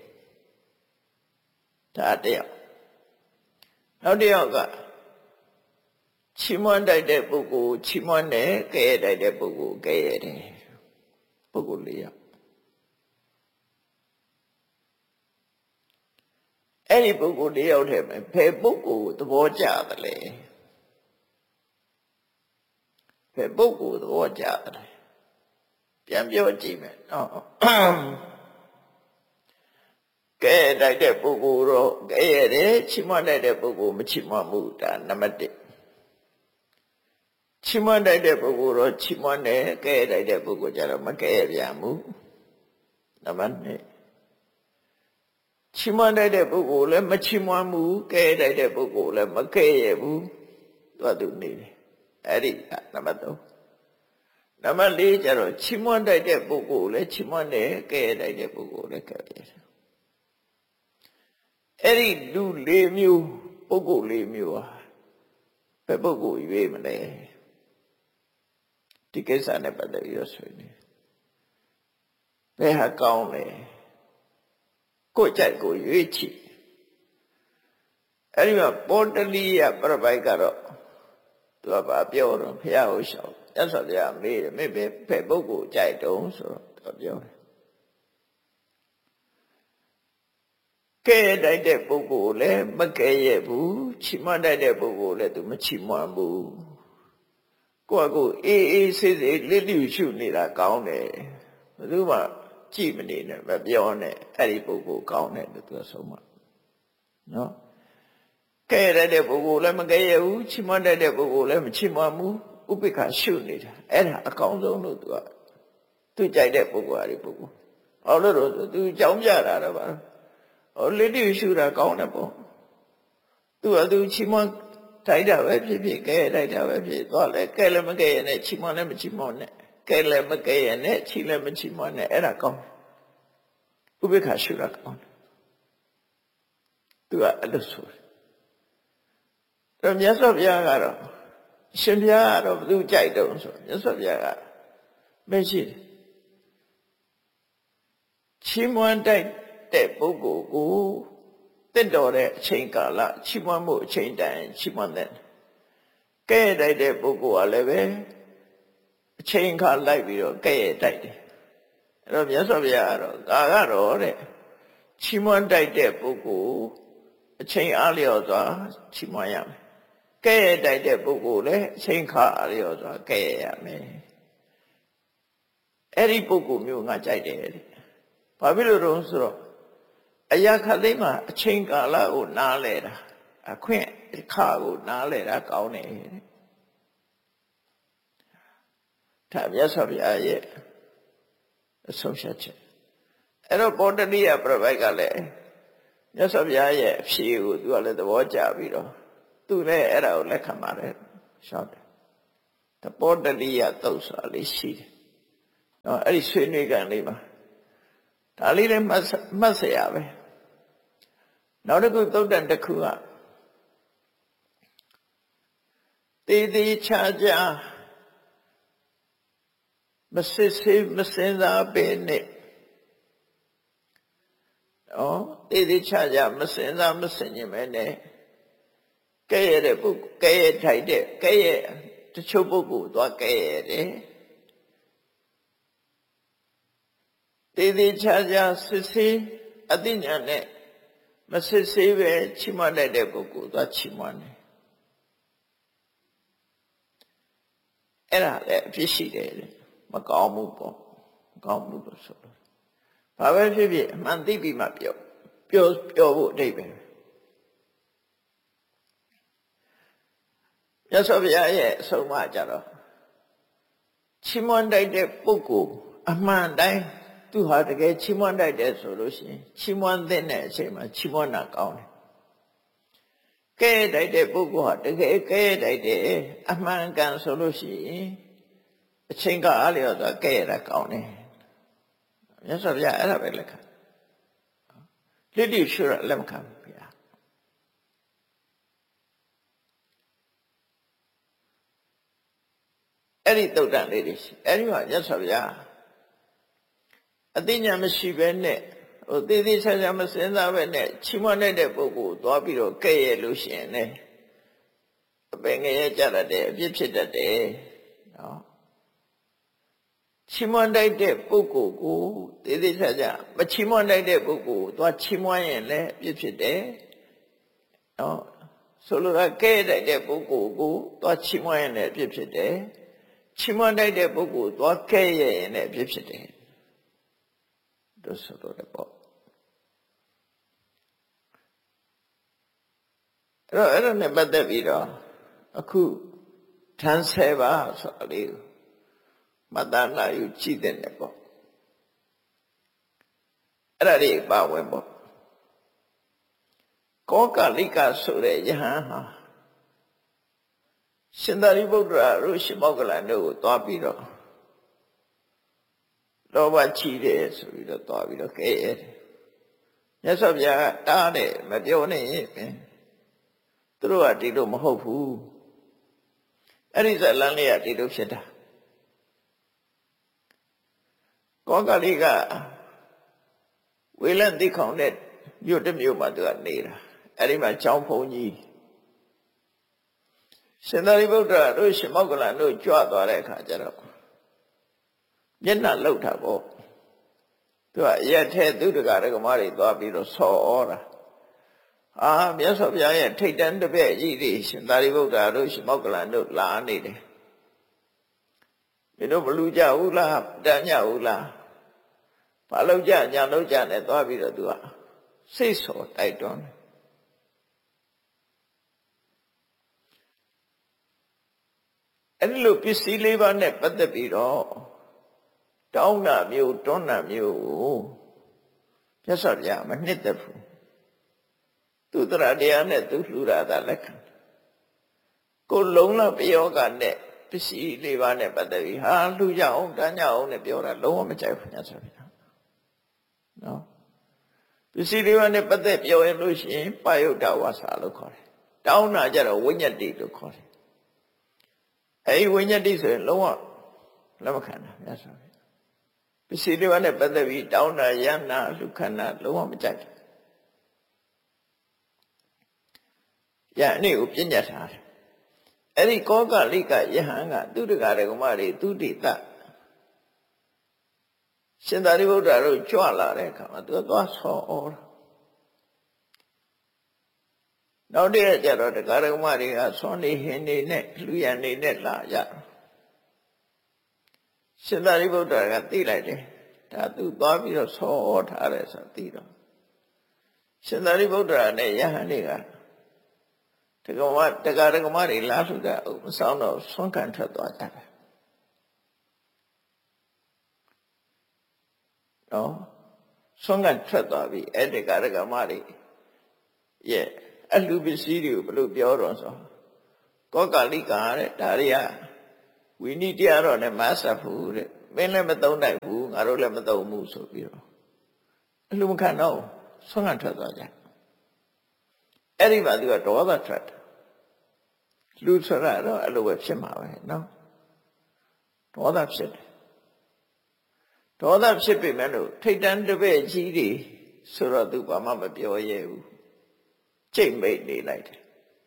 ဒါတယောက်နောက်တယောက်ကချီးမွမ်းတိုက်တဲ့ပုဂ္ဂိုလ်ချီးမွမ်းတယ်ကဲ့တိုက်တဲ့ပုဂ္ဂိုလ်ကဲ့ရတယ်ပုဂ္ဂိုလ်၄ယောက်အဲ့ဒီပုဂ္ဂိုလ်၄ယောက်ထဲမှာဘယ်ပုဂ္ဂိုလ်ကိုသဘောကျတယ်လဲဘယ်ပုဂ္ဂိုလ်သဘောကျတယ်ပြန်ပြောကြည့်မယ်နော်ကဲတိုက်တဲ့ပုဂ္ဂိုလ်တော့ကဲရတယ်ချီးမွမ်းတိုက်တဲ့ပုဂ္ဂိုလ်မချီးမွမ်းဘူးဒါနံပါတ်1ချီးမွမ်းတိုက်တဲ့ပုဂ္ဂိုလ်တော့ချီးမွမ်းတယ်ကဲတိုက်တဲ့ပုဂ္ဂိုလ်ကျတော့မကဲပြန်ဘူးနံပါတ်2ချီးမွမ်းတိုက်တဲ့ပုဂ္ဂိုလ်လည်းမချီးမွမ်းဘူးကဲတိုက်တဲ့ပုဂ္ဂိုလ်လည်းမကဲရဘူးသူနေတယ်အဲ့ဒီနံပါတ်3နံပါတ်4ကျတော့ချီးမွမ်းတိုက်တဲ့ပုဂ္ဂိုလ်လည်းချီးမွမ်းတယ်ကဲတိုက်တဲ့ပုဂ္ဂိုလ်လည်းကဲရတယ်အဲ့ဒီလူ၄မျိုးပုဂ္ဂိုလ်၄မျိုးဟာဘယ်ပုဂ္ဂိုလ်ရွေးမလဲဒီကိစ္စနဲ့ပတ်သက်ပြီးတော့ဆွေးနွေးဘယ်ဟာကောင်းလဲကိုယ်ကြိုက်ကိုရွေးချယ်အဲ့ဒီမှာပောတလိယပရပိုက်ကတော့သူကဘာပြောတော့ဘုရားဟောရှောက်မြတ်စွာဘုရားမေးတယ်မေးဘယ်ပုဂ္ဂိုလ်ကြိုက်တုံးဆိုတော့သူပြောတယ်ကဲတိုက်တဲ့ပုဂ္ဂိုလ်လည်းမကဲရဲ့ဘူးချီးမွမ်းတိုက်တဲ့ပုဂ္ဂိုလ်လည်းသူမချီးမွမ်းဘူးကိုယ့်အကိုအေးအေးဆေးဆေးလစ်လျူရှုနေတာကောင်းတယ်ဘယ်သူမှကြည့်မနေနဲ့မပြောနဲ့အဲ့ဒီပုဂ္ဂိုလ်ကောင်းတယ်လို့သူဆုံးမနော်ကဲရတဲ့ပုဂ္ဂိုလ်လည်းမကဲရဘူးချီးမွမ်းတတ်တဲ့ပုဂ္ဂိုလ်လည်းမချီးမွမ်းဘူးဥပိ္ပခာရှုနေတာအဲ့ဒါအကောင်းဆုံးလို့သူကြိုက်တဲ့ပုဂ္ဂိုလ်အဲ့ဒီပုဂ္ဂိုလ်ဘာလို့လဲဆိုသူကြောင်းပြတာတော့ပါဟောလိတိရှုတာကောင်းတယ်ပေါ့သူချီးမွမ်းတိုက်တာပဲဖြစ်ဖြစ်ကဲတိုက်တာပဲဖြစ်သွားလဲကဲလည်းမကဲရနဲ့ချီးမွမ်းလည်းမချီးမွမ်းနဲ့ကဲလည်းမကဲရနဲ့ချီးလည်းမချီးမွမ်းနဲ့အဲ့ဒါကောင်းဥပိ္ပခာရှုတာကောင်းသူအဲ့လိုဆိုတယ်မြတ်စွာဘုရားကတော့ရှင်ဘုရားကတော့ဘယ်သူကြိုက်တုံးဆိုမြတ်စွာဘုရားကမရှိတယ်ချီးမွမ်းတိုက်တဲ့ပုဂ္ဂိုလ်ကိုတင့်တော်တဲ့အချိန်ကာလချီးမွမ်းမှုအချိန်တိုင်းချီးမွမ်းတဲ့ကဲတိုက်တဲ့ပုဂ္ဂိုလ်ကလည်းပဲအချိန်ခါလိုက်ပြီးတော့ကဲတိုက်တယ်အဲ့တော့မြတ်စွာဘုရားကတော့ကတော့တဲ့ချီးမွမ်းတိုက်တဲ့ပုဂ္ဂိုလ်အချိန်အားလျော်စွာချီးမွမ်းရမယ်ကဲတိုက်တဲ့ပုဂ္ဂိုလ်လည်းအချိန်ခါအားလျော်စွာကဲရမယ်အဲ့ဒီပုဂ္ဂိုလ်မျိုးငါကြိုက်တယ်တဲ့ဘာဖြစ်လို့တော့ဆိုတော့အရာခသိမ်းမှာအချိန်ကာလကိုနားလဲတာအခွင့်အခါကိုနားလဲတာကောင်းတယ်တဲ့ဒါမြတ်စွာဘုရားရဲ့အဆုံးဖြတ်ချက်အဲ့တော့ပောတတိယပြပိုက်ကလည်းမြတ်စွာဘုရားရဲ့အဖြေကိုသူကလည်းသဘောကျပြီးတော့သူလည်းအဲ့ဒါကိုလက်ခံပါတယ်ရှောက်တယ်တပောတတိယသုတ်ဆိုတာလေးရှိတယ်နော်အဲ့ဒီဆွေးနွေးကန်လေးမှာဒါလေးလည်းမှတ်စရာပဲနောက်တစ်ခုသုတ်တန်တစ်ခုကတည်တည်ချာချာမစစ်ဆေးမစင်စားပဲနဲ့တည်တည်ချာချာမစင်စားမစင်ရင်ပဲနဲ့ကဲရတဲ့ပုဂ္ဂိုလ်ကဲရထိုက်တဲ့ကဲရတချို့ပုဂ္ဂိုလ်သွားကဲရတယ်တည်တည်ချာချာစစ်ဆေးအသိဉာဏ်နဲ့မစစ်ဆေးပဲချီးမွမ်းတဲ့ပုဂ္ဂိုလ်သွားချီးမွမ်းတယ်အဲ့ဒါလည်းအဖြစ်ရှိတယ်မကောင်းဘူးပေါ့မကောင်းဘူးလို့ဆိုတော့ဘာပဲဖြစ်ဖြစ်အမှန်သိပြီးမှပြောဖို့အဓိပ္ပာယ်မြတ်စွာဘုရားရဲ့အဆုံးအမကြတော့ချီးမွမ်းတိုက်တဲ့ပုဂ္ဂိုလ်အမှန်တိုင်းသူဟာတကယ်ချီးမွမ်းတိုက်တယ်ဆိုလို့ရှိရင်ချီးမွမ်းတဲ့အချိန်မှာချီးမွမ်းတာကောင်းတယ်ကဲတိုက်တဲ့ပုဂ္ဂိုလ်ဟာတကယ်ကဲတိုက်တယ်အမှန်ကန်ဆိုလို့ရှိရင်အချိန်ကအားလျော်စွာကဲရတာကောင်းတယ်မြတ်စွာဘုရားအဲ့ဒါပဲလက်ခံလိတိရှုရလက်မခံဘူးဗျာအဲ့ဒီတုတ်တန်လေးတွေရှိအဲ့ဒီမှာမြတ်စွာဘုရားအသိဉာဏ်မရှိဘဲနဲ့သေသေးချာချာမစင်စားပဲနဲ့ချီးမွမ်းတဲ့ပုဂ္ဂိုလ်သွားပြီးတော့ကဲ့ရဲ့လို့ရှိရင်လည်းအပင်ငရဲကြတတ်တယ်အပြစ်ဖြစ်တတ်တယ်နော်ချီးမွမ်းတဲ့ပုဂ္ဂိုလ်ကိုသေသေးချာချာမချီးမွမ်းတဲ့ပုဂ္ဂိုလ်သွားချီးမွမ်းရင်လည်းအပြစ်ဖြစ်တယ်နော်ဆိုလိုတာကဲ့တဲ့ပုဂ္ဂိုလ်ကိုသွားချီးမွမ်းရင်လည်းအပြစ်ဖြစ်တယ်ချီးမွမ်းတဲ့ပုဂ္ဂိုလ်သွားကဲ့ရဲ့ရင်လည်းအပြစ်ဖြစ်တယ်တို့ဆိုတော့ပေါ့အဲ့ဒါနဲ့ပတ်သက်ပြီးတော့အခုထမ်းဆဲပါဆိုတာလေးကိုမတနာယူကြည့်တဲ့နဲ့ပေါ့အဲ့ဒါလေးပါဝင်ပေါ့ကောကလိကဆိုတဲ့ယဟန်ဟာရှင်သာရိပုတ္တရာတို့ရှင်မောက္ကလန်တို့ကိုသွားပြီးတော့လောဘချီတယ်ဆိုပြီးတော့သွားပြီးတော့ကဲရတယ်မြတ်စွာဘုရားတားတယ်မပြောနဲ့သူတို့ကဒီလိုမဟုတ်ဘူးအဲ့ဒီဇလန်းလေးကဒီလိုဖြစ်တာကောကလိကဝေလန်တိခေါင်တဲ့မြို့တစ်မြို့မှာသူကနေတာအဲ့ဒီမှာကျောင်းဘုန်းကြီးရှင်သာရိပုတ္တရာတို့ရှင်မောက္ကလန်တို့ကြွသွားတဲ့အခါကျတော့မျက်နှာလှုပ်တာပေါ့သူကရက်ထဲသူတကာဒကမတွေသွားပြီးတော့ဆော်တာမြတ်စွာဘုရားရဲ့ထိတ်တန်းတပည့်ကြီးတွေရှင်သာရိပုတ္တရာတို့ရှင်မောက္ကလန်တို့လာနေတယ်မင်းတို့မလူကြဘူးလားတန်ညဘူးလားဘာလို့ကြညာလို့ကြနဲ့သွားပြီးတော့သူကစိတ်ဆော်တိုက်တွန်းတယ်အဲ့လိုပစ္စည်းလေးပါးနဲ့ပတ်သက်ပြီးတော့တောင်းတာမျိုးတွန်းတာမျိုးကိုမြတ်စွာဘုရားမနှစ်သက်ဘူးသူတရားတရားနဲ့သူလှူတာသာလက်ခံကိုလုံးလပယောကနဲ့ပစ္စည်းလေးပါးနဲ့ပတ်သက်ပြီးဟာလှူကြအောင်တန်းကြအောင်နဲ့ပြောတာလုံးဝမကြိုက်ဘူးမြတ်စွာဘုရားနော်ပစ္စည်းလေးပါးနဲ့ပတ်သက်ပြောရင်လို့ရှိရင်ပယုတ်တဝါစာလို့ခေါ်တယ်တောင်းတာကြတော့ဝိညတ်တိလို့ခေါ်တယ်အဲဒီဝိညတ်တိဆိုရင်လုံးဝလက်မခံတာမြတ်စွာဘုရားပစ္စည်းလေးပါးနဲ့ပတ်သက်ပြီးတောင်းတာယန္နာလှူခန္ဓာလုံးဝမကြိုက်ဘူးယန္နေကိုပြညတ်ထားတယ်အဲ့ဒီကောကလိကယဟန်ကသူတက္ကရကမတွေသူတိတရှင်သာရိပုတ္တရာတို့ကြွလာတဲ့အခါမှာသူကသွားဆော်ဩတာနောက်တည့်ကျတော့တက္ကရကမတွေကဆွမ်းနေဟင်းနေနဲ့လူရန်နေနဲ့လာကြရှင်သာရိပုတ္တရာကသိလိုက်တယ်ဒါသူသွားပြီးတော့ဆော်ဩထားတယ်ဆိုသိတော့ရှင်သာရိပုတ္တရာနဲ့ယဟန်တွေကတက္ကရာကမတွေလာလှူတာမဆောင်တော့ဆွမ်းခံထွက်သွားကြတယ်နော်ဆွမ်းခံထွက်သွားပြီအဲ့တက္ကရာကမတွေရဲ့အလှူပစ္စည်းတွေကိုဘယ်လိုပြောတော့ဆိုကောကလိကတဲ့ဒါတွေကဝိနည်းတရားတော့နဲ့မဆက်ဘူးတဲ့မင်းလည်းမသုံးနိုင်ဘူးငါတို့လည်းမသုံးဘူးဆိုပြီးတော့အလှူမခံတော့ဆွမ်းခံထွက်သွားကြအဲ့ဒီမှာသူကဒေါသထွက်တယ်လူဆိုတာတော့အဲ့လိုပဲဖြစ်မှာပဲနော်ဒေါသဖြစ်တယ်ဒေါသဖြစ်ပေမဲ့လို့ထိတ်တန်းတပည့်ကြီးတွေဆိုတော့သူဘာမှမပြောရဲဘူးကြိတ်မိတ်နေလိုက်တယ်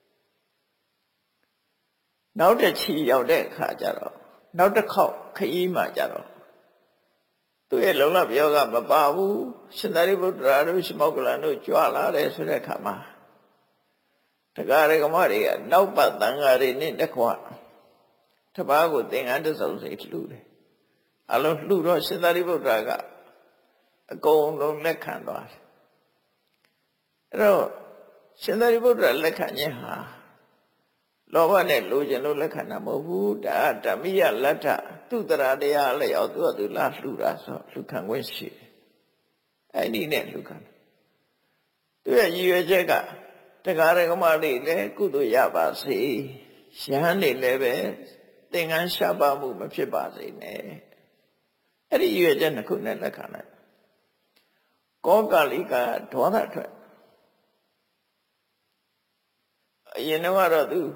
နောက်တစ်ချီရောက်တဲ့အခါကျတော့နောက်တစ်ခေါက်ခရီးမှကျတော့သူရဲ့လုံလပြောကမပါဘူးရှင်သာရိပုတ္တရာတို့ရှင်မောက္ကလန်တို့ကြွလာတယ်ဆိုတဲ့အခါမှာတက္ကရာကမတွေကနောက်ပတ်တန်ဃာတွေနဲ့တကွတပားကိုသင်္ကန်းတစ်စုံစိတ်လှူတယ်အလုံးလှူတော့ရှင်သာရိပုတ္တရာကအကုန်လုံးလက်ခံသွားတယ်အဲ့တော့ရှင်သာရိပုတ္တရာလက်ခံခြင်းဟာလောဘနဲ့လိုချင်လို့လက်ခံတာမဟုတ်ဘူးဒါဓမ္မိယလတ္ထသူတရာတရားလျောက်သူကသူလာလှူတာဆိုလှူခံခွင့်ရှိတယ်အဲ့ဒီနဲ့လှူခံသူရဲ့ရည်ရွယ်ချက်ကတက္ကရာကမလေးလည်းကုသိုလ်ရပါစေယဟန်နေလည်းပဲသင်္ကန်းရှားပါမှုမဖြစ်ပါစေနဲ့အဲ့ဒီရွေချက်နှစ်ခုနဲ့လက်ခံလိုက်ကောကလိကဒေါသထွက်အရင်တော့သူ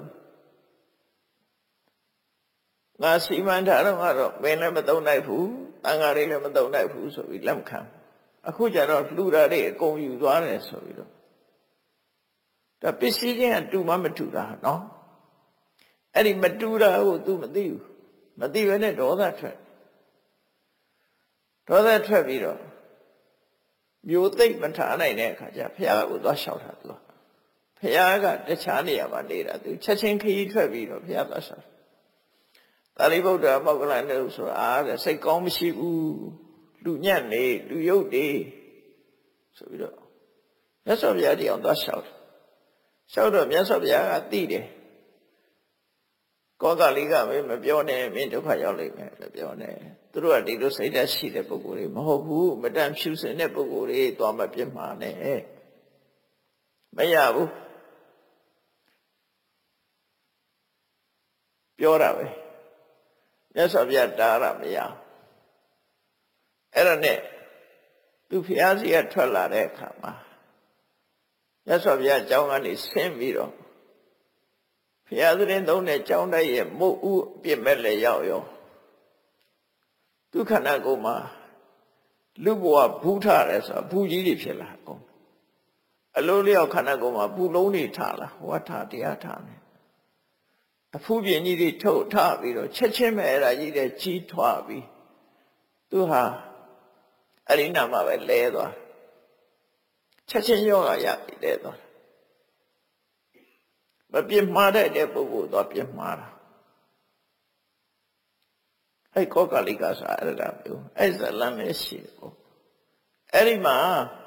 ငါစီမံထားတော့ကတော့မင်းလည်းမသုံးနိုင်ဘူးတန်ဃာတွေလည်းမသုံးနိုင်ဘူးဆိုပြီးလက်မခံအခုကျတော့လှူတာတွေအကုန်ယူသွားတယ်ဆိုပြီးတော့ဒါပစ္စည်းချင်းကတူမှမတူတာနော်အဲ့ဒီမတူတာကို तू မသိဘူးမသိဘဲနဲ့ဒေါသထွက်ပြီးတော့မျိုးသိမ့်မထားနိုင်တဲ့အခါကျဘုရားကိုသွားလျှောက်တာ तू ဘုရားကတခြားနေရာမှာနေတာ तू ချက်ချင်းခရီးထွက်ပြီးတော့ဘုရားသွားလျှောက်သာရိပုတ္တရာမောက္ကလန်တို့ဆိုတာတဲ့စိတ်ကောင်းမရှိဘူးလူညံ့နေလူယုတ်တွေဆိုပြီးတော့မြတ်စွာဘုရားတရားသွားလျှောက်တော့မြတ်စွာဘုရားကသိတယ်ကောကလိကမပြောနဲ့မင်းဒုက္ခရောက်လိမ့်မယ်လို့ပြောနေသူတို့ကဒီလိုစိတ်ဓာတ်ရှိတဲ့ပုဂ္ဂိုလ်တွေမဟုတ်ဘူးမတန်ဖြူစင်တဲ့ပုဂ္ဂိုလ်တွေသွားမပြစ်မှာနဲ့မရဘူးပြောတာပဲမြတ်စွာဘုရားတားရမရအဲ့ဒါနဲ့သူဖျားစီကထွက်လာတဲ့အခါမှာမြတ်စွာဘုရားအကြောင်းကနေဆင်းပြီးတော့ဘုရားသခင်သုံးတဲ့ကြောင်းတိုက်ရဲ့မုတ်ဥအပြစ်မဲ့လည်းရောက်ရောဒုက္ခနာကိုမှာလူဘဝဘူးထားတယ်ဆိုတာဘူးကြီးတွေဖြစ်လာအောင်အလိုလျောက်ခန္ဓာကိုယ်မှာဘူးလုံးတွေထားလာဝတ်ထားတရားထားနေအဖူးပြင်းကြီးတွေထုတ်ထားပြီးတော့ချက်ချင်းပဲအဲ့ဒါကြီးတဲ့ကြီးထွားပြီးသူဟာအရိနာမှာပဲလဲသွားချက်ချင်းယောဂရပြီလဲသွားမပြစ်မှားတဲ့ပုဂ္ဂိုလ်တော့ပြစ်မှားတာအဲ့ကောကလိကဆိုအဲ့ဒါမျိုးအဲ့ဇလန်လည်းရှိတယ်ပေါ့အဲ့ဒီမှာ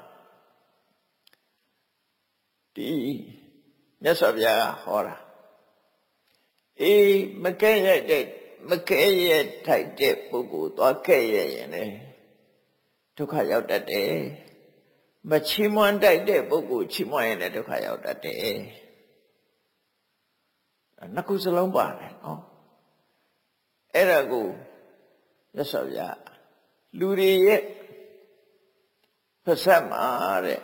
ဒီမြတ်စွာဘုရားကဟောတာအေးမကဲ့ရဲ့ထိုက်တဲ့ပုဂ္ဂိုလ်သွားကဲ့ရဲ့ရင်လေဒုက္ခရောက်တတ်တယ်မချီးမွမ်းတိုက်တဲ့ပုဂ္ဂိုလ်ချီးမွမ်းရင်လည်းဒုက္ခရောက်တတ်တယ်နှစ်ခုစလုံးပါတယ်နော်အဲ့ဒါကိုမြတ်စွာဘုရားလူတွေရဲ့ပါစက်မှာတဲ့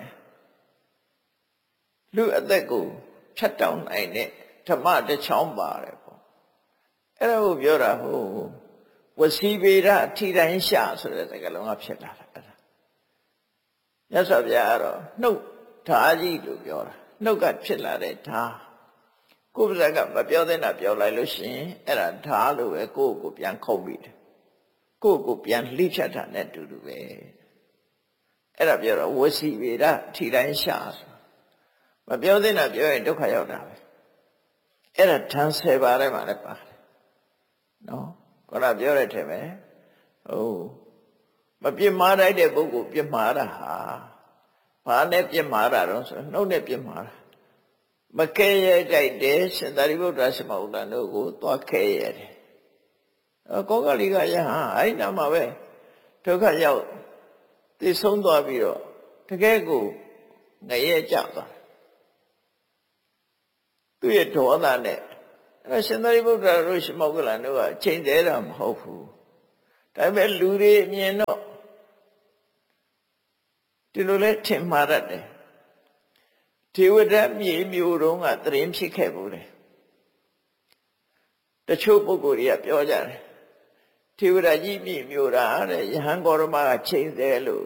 လူအသက်ကိုဖြတ်တောက်နိုင်တဲ့ဓမ္မတစ်ချောင်းပါတယ်ပေါ့အဲ့ဒါကိုပြောတာဟုတ်ဝစီဗေဒအထိတိုင်းရှာဆိုတဲ့စကားလုံးကဖြစ်လာတာအဲ့ဒါမြတ်စွာဘုရားကတော့နှုတ်ဓာကြီးလို့ပြောတာနှုတ်ကဖြစ်လာတဲ့ဓာကိုယ်ပါးကမပြောသင့်တာပြောလိုက်လို့ရှိရင်အဲ့ဒါဓာလို့ပဲကိုယ့်ကိုပြန်ခုတ်ပြီးတယ်ကိုယ့်ကိုပြန်လှိဖြတ်တာနဲ့တူတူပဲအဲ့ဒါပြောတော့ဝစီဗေဒအထိတိုင်းရှာမပြောသင့်တာပြောရင်ဒုက္ခရောက်တာပဲအဲ့ဒါဓာန်10ပါးထဲမှာလည်းပါတယ်နော်ခေါင်းကပြောရတဲ့ပဲဟုတ်မပြစ်မှားလိုက်တဲ့ပုဂ္ဂိုလ်ပြစ်မှားတာဟာဘာနဲ့ပြစ်မှားတာတော့ဆိုနှုတ်နဲ့ပြစ်မှားတာမကဲ့ရဲ့တိုက်တယ်ရှင်သာရိပုတ္တရာရှင်မောဂလန်တို့ကိုသွားကဲ့ရဲ့တယ်ကောကလိကယဟန်အဲ့နာမှာပဲဒုက္ခရောက်သိဆုံးသွားပြီးတော့တကယ်ကိုငရဲကြသွားသူ့ရဲ့ဒေါသနဲ့အဲ့ရှင်သာရိပုတ္တရာတို့ရှင်မောဂလန်တို့ကချိန်သေးတာမဟုတ်ဘူးဒါပေမဲ့လူတွေအမြင်တော့ဒီလိုလဲထင်မှားရတယ်ထေဝဒမြေမျိုးတုန်းကသရင်ဖြစ်ခဲ့ဘူးလေတချို့ပုဂ္ဂိုလ်တွေကပြောကြတယ်ထေဝဒကြီးမြေမျိုးတာတဲ့ယဟန်ဂေါရမကချိန်သေးလို့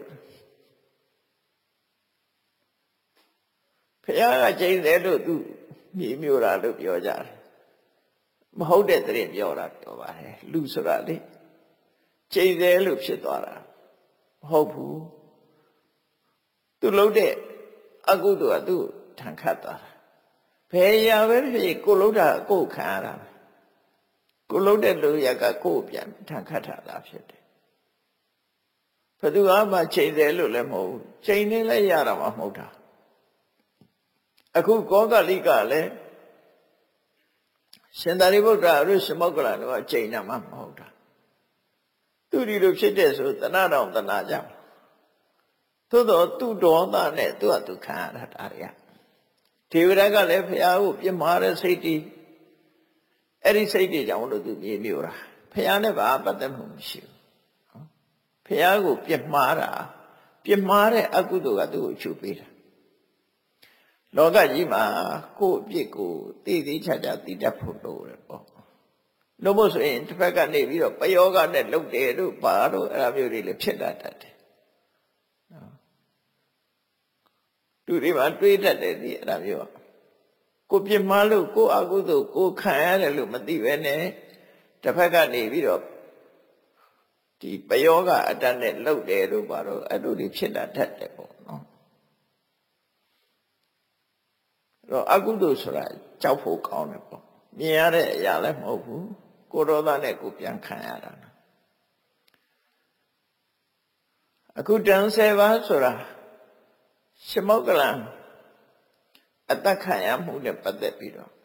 ဘုရားကချိန်သေးလို့သူမြေမျိုးတာလို့ပြောကြတယ်မဟုတ်တဲ့သရင်ပြောတာပြောပါတယ်လူဆိုတာလေချိန်သေးလို့ဖြစ်သွားတာမဟုတ်ဘူးသူလှုပ်တဲ့အကုသိုလ်ကသူ့ထန်ခတ်သွားတာဘယ်ရာပဲဖြစ်ကိုလှုပ်တာကိုခံရတာကိုလှုပ်တဲ့လူရကကိုပြန်ထန်ခတ်တာသာဖြစ်တယ်ဘယ်သူမှချိန်တယ်လို့လည်းမဟုတ်ဘူးချိန်နေလည်းရတာမှမဟုတ်တာအခုကောကလိကလည်းရှင်သာရိပုတ္တရာတို့ရှင်မောဂလန်တို့ကချိန်တာမှမဟုတ်တာသူဒီလိုဖြစ်တဲ့ဆိုတဏှာတော်တဏှာကြောင့်သို့တော့သူ့ဒေါသနဲ့သူ့အတူခံရတာတွေကဒေဝရကလည်းဘုရားကိုပြစ်မှားတဲ့စိတ်တွေအဲ့ဒီစိတ်တွေကြောင့်လို့သူမြေမျိုးတာဘုရားနဲ့ဘာပတ်သက်မှုမရှိဘူးဘုရားကိုပြစ်မှားတာပြစ်မှားတဲ့အကုသိုလ်ကသူ့ကိုချုပ်ပေးတာလောကကြီးမှာကိုယ့်အပြစ်ကိုသိသိချာချာသိတတ်ဖို့လိုတယ်ပေါ့လို့မို့ဆိုရင်တစ်ဖက်ကနေပြီးတော့ပယောဂနဲ့လှုပ်တယ်တို့ဘာတို့အဲ့လိုမျိုးတွေလည်းဖြစ်တတ်တယ်လူတွေမှာတွေးတတ်တယ်ဒီအဲ့ဒါမျိုးကိုပြစ်မှားလို့ကိုအကုသိုလ်ကိုခံရတယ်လို့မသိပဲနဲ့တစ်ဖက်ကနေပြီးတော့ဒီပယောဂအတတ်နဲ့လှုပ်တယ်တို့ဘာတို့အဲ့လိုတွေဖြစ်တတ်တယ်ပေါ့နော်အဲ့တော့အကုသိုလ်ဆိုတာကြောက်ဖို့ကောင်းတယ်ပေါ့မြင်ရတဲ့အရာလည်းမဟုတ်ဘူးကိုဒေါသနဲ့ကိုပြန်ခံရတာအခုတန်10ပါးဆိုတာရှင်မောဂလန်အသက်ခံရမှုနဲ့ပတ်သက်ပြီးတော့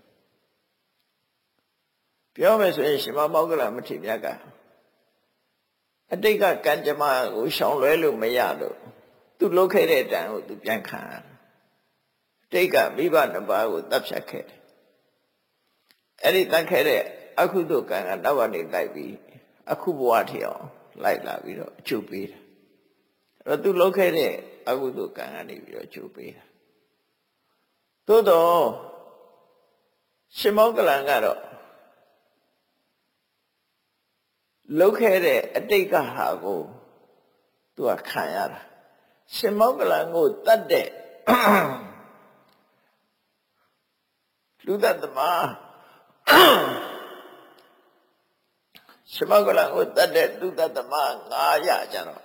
ပြောမယ်ဆိုရင်ရှင်မောဂလန်မထေရမြတ်ကအတိတ်ကကံကြမ္မာကိုရှောင်လွဲလို့မရလို့သူလုပ်ခဲ့တဲ့တန်ကိုသူပြန်ခံရတိတ်ကမိဘနှစ်ပါးကိုတပ်ဖြတ်ခဲ့တယ်အဲ့ဒီတတ်ခဲ့တဲ့အကုသိုလ်ကံကနောက်ကနေလိုက်ပြီးအခုဘဝထီအောင်လိုက်လာပြီးတော့အကျုပ်ပေးတယ်အဲ့တော့သူလုပ်ခဲ့တဲ့အကုသိုလ်ကံကနေပြီးတော့အကျုပ်ပေးတာသို့တော့ရှင်မောဂလန်ကတော့လုပ်ခဲ့တဲ့အတိတ်ကဟာကိုသူကခံရတာရှင်မောဂလန်ကိုတတ်တဲ့လူတတ်သမားရှင်မောဂလန်ကိုတတ်တဲ့လူတတ်သမား900ကျတော့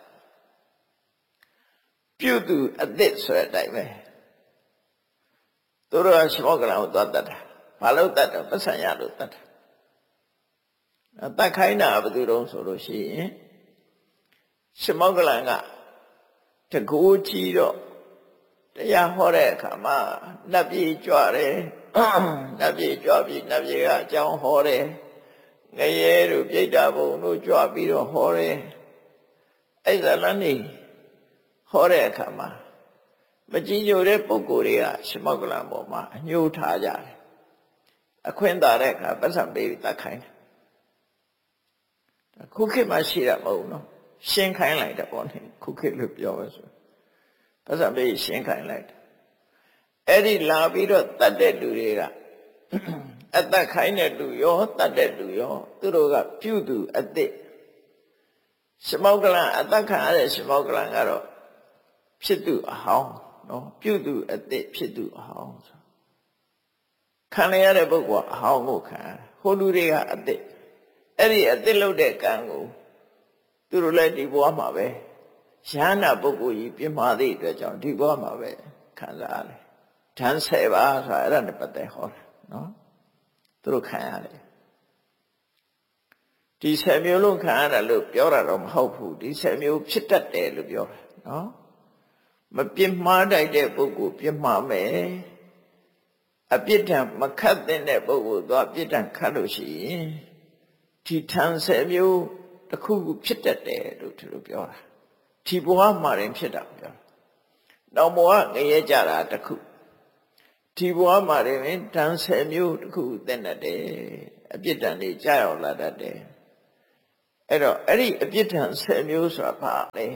ပြုသူအသစ်ဆိုတဲ့အတိုင်းပဲသူတို့ကရှင်မောဂလန်ကိုသွားတတ်တာဘာလို့တတ်တော့ပတ်စံရလို့တတ်တာတတ်ခိုင်းတာဘယ်သူတုံးဆိုလို့ရှိရင်ရှင်မောဂလန်ကတကူကြီးတော့တရားဟောတဲ့အခါမှာနတ်ပြည်ကြွတယ်နတ်ပြည်ကြွပြီးနတ်ပြည်ကအကြောင်းဟောတယ်ငရဲတို့ပြိတ္တာဘုံတို့ကြွပြီးတော့ဟောတယ်အဲ့ဇာလန်းနေဟောတဲ့အခါမှာမကြည်ညိုတဲ့ပုဂ္ဂိုလ်တွေကရှမောက္ကလံပေါ်မှာအညှိုးထားကြတယ်အခွင့်သာတဲ့အခါပတ်စံပေးပြီးတတ်ခိုင်းတယ်ခုခေတ်မှာရှိတာမဟုတ်ဘူးနော်ရှင်းခိုင်းလိုက်တာပေါ့နိခုခေတ်လို့ပြောပဲဆိုပတ်စံပေးရှင်းခိုင်းလိုက်တယ်အဲ့ဒီလာပြီးတော့တတ်တဲ့လူတွေကအသက်ခိုင်းတဲ့လူရောတတ်တဲ့လူရောသူတို့ကပြုသူအသက်ရှမောက္ကလံအသက်ခံရတဲ့ရှမောက္ကလံကတော့ဖြစ်သူအဟောင်းနော်ပြုသူအသက်ဖြစ်သူအဟောင်းဆိုခံရတဲ့ပုဂ္ဂိုလ်အဟောင်းကိုခံဟိုလူတွေကအသက်အဲ့ဒီအသက်လုပ်တဲ့ကံကိုသူတို့လည်းဒီဘဝမှာပဲရဟန္တာပုဂ္ဂိုလ်ကြီးပြမသည့်အတွက်ကြောင့်ဒီဘဝမှာပဲခံစားရတယ်ဓာန်10ပါးဆိုတာအဲ့ဒါနဲ့ပတ်သက်ဟောတာနော်သူတို့ခံရတယ်ဒီ10မျိုးလုံးခံရတယ်လို့ပြောတာတော့မဟုတ်ဘူးဒီ10မျိုးဖြစ်တတ်တယ်လို့ပြောတာနော်မပြစ်မှားတတ်တဲ့ပုဂ္ဂိုလ်ပြစ်မှားမယ်အပြစ်ဒဏ်မခတ်တဲ့ပုဂ္ဂိုလ်သွားပြစ်ဒဏ်ခတ်လို့ရှိရင်ဒီထံ10မျိုးတစ်ခုခုဖြစ်တတ်တယ်လို့သူတို့ပြောတာဒီဘဝမှာရင်ဖြစ်တာပြောနောက်ဘဝငရဲကြတာတစ်ခုဒီဘဝမှာရင်ဓာန်10မျိုးတစ်ခုသိတတ်တယ်အပြစ်ဒဏ်တွေကြာရောက်လာတတ်တယ်အဲ့တော့အဲ့ဒီအပြစ်ဒဏ်10မျိုးဆိုတာဘာလဲ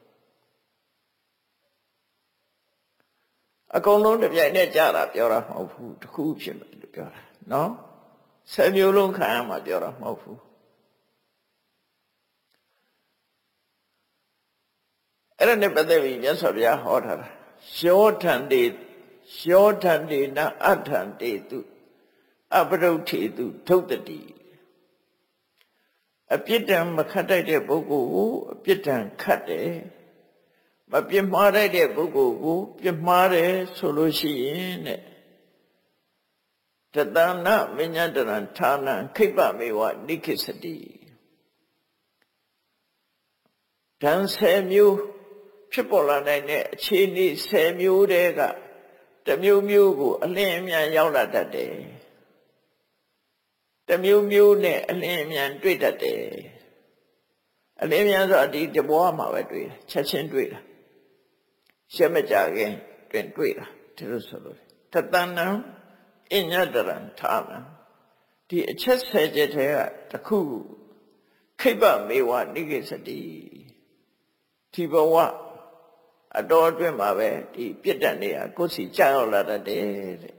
အကုန်လုံးတစ်ပြိုင်တည်းကြာတာပြောတာမဟုတ်ဘူးတစ်ခုဖြစ်မယ်လို့ပြောတာနော်10မျိုးလုံးခံရမှာပြောတာမဟုတ်ဘူးအဲ့ဒါနဲ့ပတ်သက်ပြီးမြတ်စွာဘုရားဟောထားတာယောထံတေနအထံတေတုအပရုဋ္ဌေတုဒုတ်တတိအပြစ်ဒဏ်မခတ်တတ်တဲ့ပုဂ္ဂိုလ်ကိုအပြစ်ဒဏ်ခတ်တယ်မပြစ်မှားတတ်တဲ့ပုဂ္ဂိုလ်ကိုပြစ်မှားတယ်ဆိုလို့ရှိရင်တဲ့တတနာမဉ္ဇတရံဌာနံခိပ္ပမေဝနိခိစတိဓာန်10မျိုးဖြစ်ပေါ်လာနိုင်တဲ့အခြေအနေ10မျိုးတည်းကတစ်မျိုးမျိုးကိုအလင်းအမြန်ရောက်လာတတ်တယ်တစ်မျိုးမျိုးနဲ့အလင်းအမြန်တွေ့တတ်တယ်အလင်းအမြန်ဆိုဒီတဘောမှာပဲတွေ့တယ်ချက်ချင်းတွေ့တာရှက်မကြခင်တွင်တွေ့တာဒီလိုဆိုလို့တတဏံအညတရံထာမံဒီအချက်10ချက်ထဲကတစ်ခုခိပ္ပမေဝနိကိစတိဒီဘဝအတော်အတွင်းမှာပဲဒီပြစ်ဒဏ်တွေကကိုယ်စီကြောက်ရောက်လာတတ်တယ်တဲ့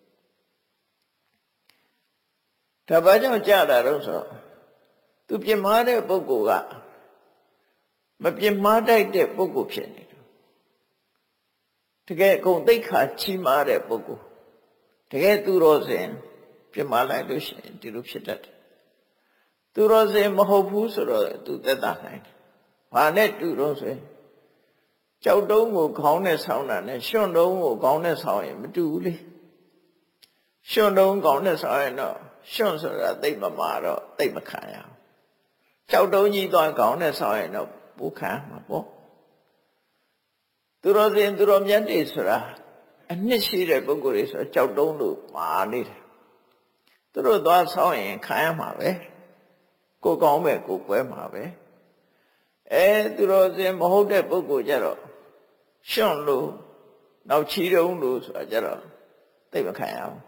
ဒါဘာကြောင့်ကြာတာတော့ဆိုသူပြစ်မှားတဲ့ပုဂ္ဂိုလ်ကမပြစ်မှားတတ်တဲ့ပုဂ္ဂိုလ်ဖြစ်နေတယ်တကယ်အကုန်သိက္ခာချီးမားတဲ့ပုဂ္ဂိုလ်တကယ်သူတော်စင်ပြစ်မှားလိုက်လို့ရှိရင်ဒီလိုဖြစ်တတ်တယ်သူတော်စင်မဟုတ်ဘူးဆိုတော့သူသက်သာနိုင်တယ်ဘာနဲ့တူတော့ဆိုရင်ကြောက်တုံးကိုခေါင်းနဲ့ဆောင်းတာနဲ့ရွှွန့်တုံးကိုခေါင်းနဲ့ဆောင်းရင်မတူဘူးလေရွှွန့်တုံးခေါင်းနဲ့ဆောင်းရင်တော့ရွှွန့်ဆိုတာသိမမာတော့သိမခံရအောင်ကြောက်တုံးကြီးသွားခေါင်းနဲ့ဆောင်းရင်တော့ပူခံမှာပေါ့သူတော်စင်သူတော်မြတ်တွေဆိုတာအနှစ်ရှိတဲ့ပုဂ္ဂိုလ်တွေဆိုကြောက်တုံးလို့မာနေတယ်သူတို့သွားဆောင်းရင်ခံရမှာပဲကိုကောင်းမဲ့ကိုကွဲမှာပဲသူတော်စင်မဟုတ်တဲ့ပုဂ္ဂိုလ်ကြတော့ရွှွန့်လို့နောက်ချီတုံးလို့ဆိုတာကြတော့သိမခံရဘူး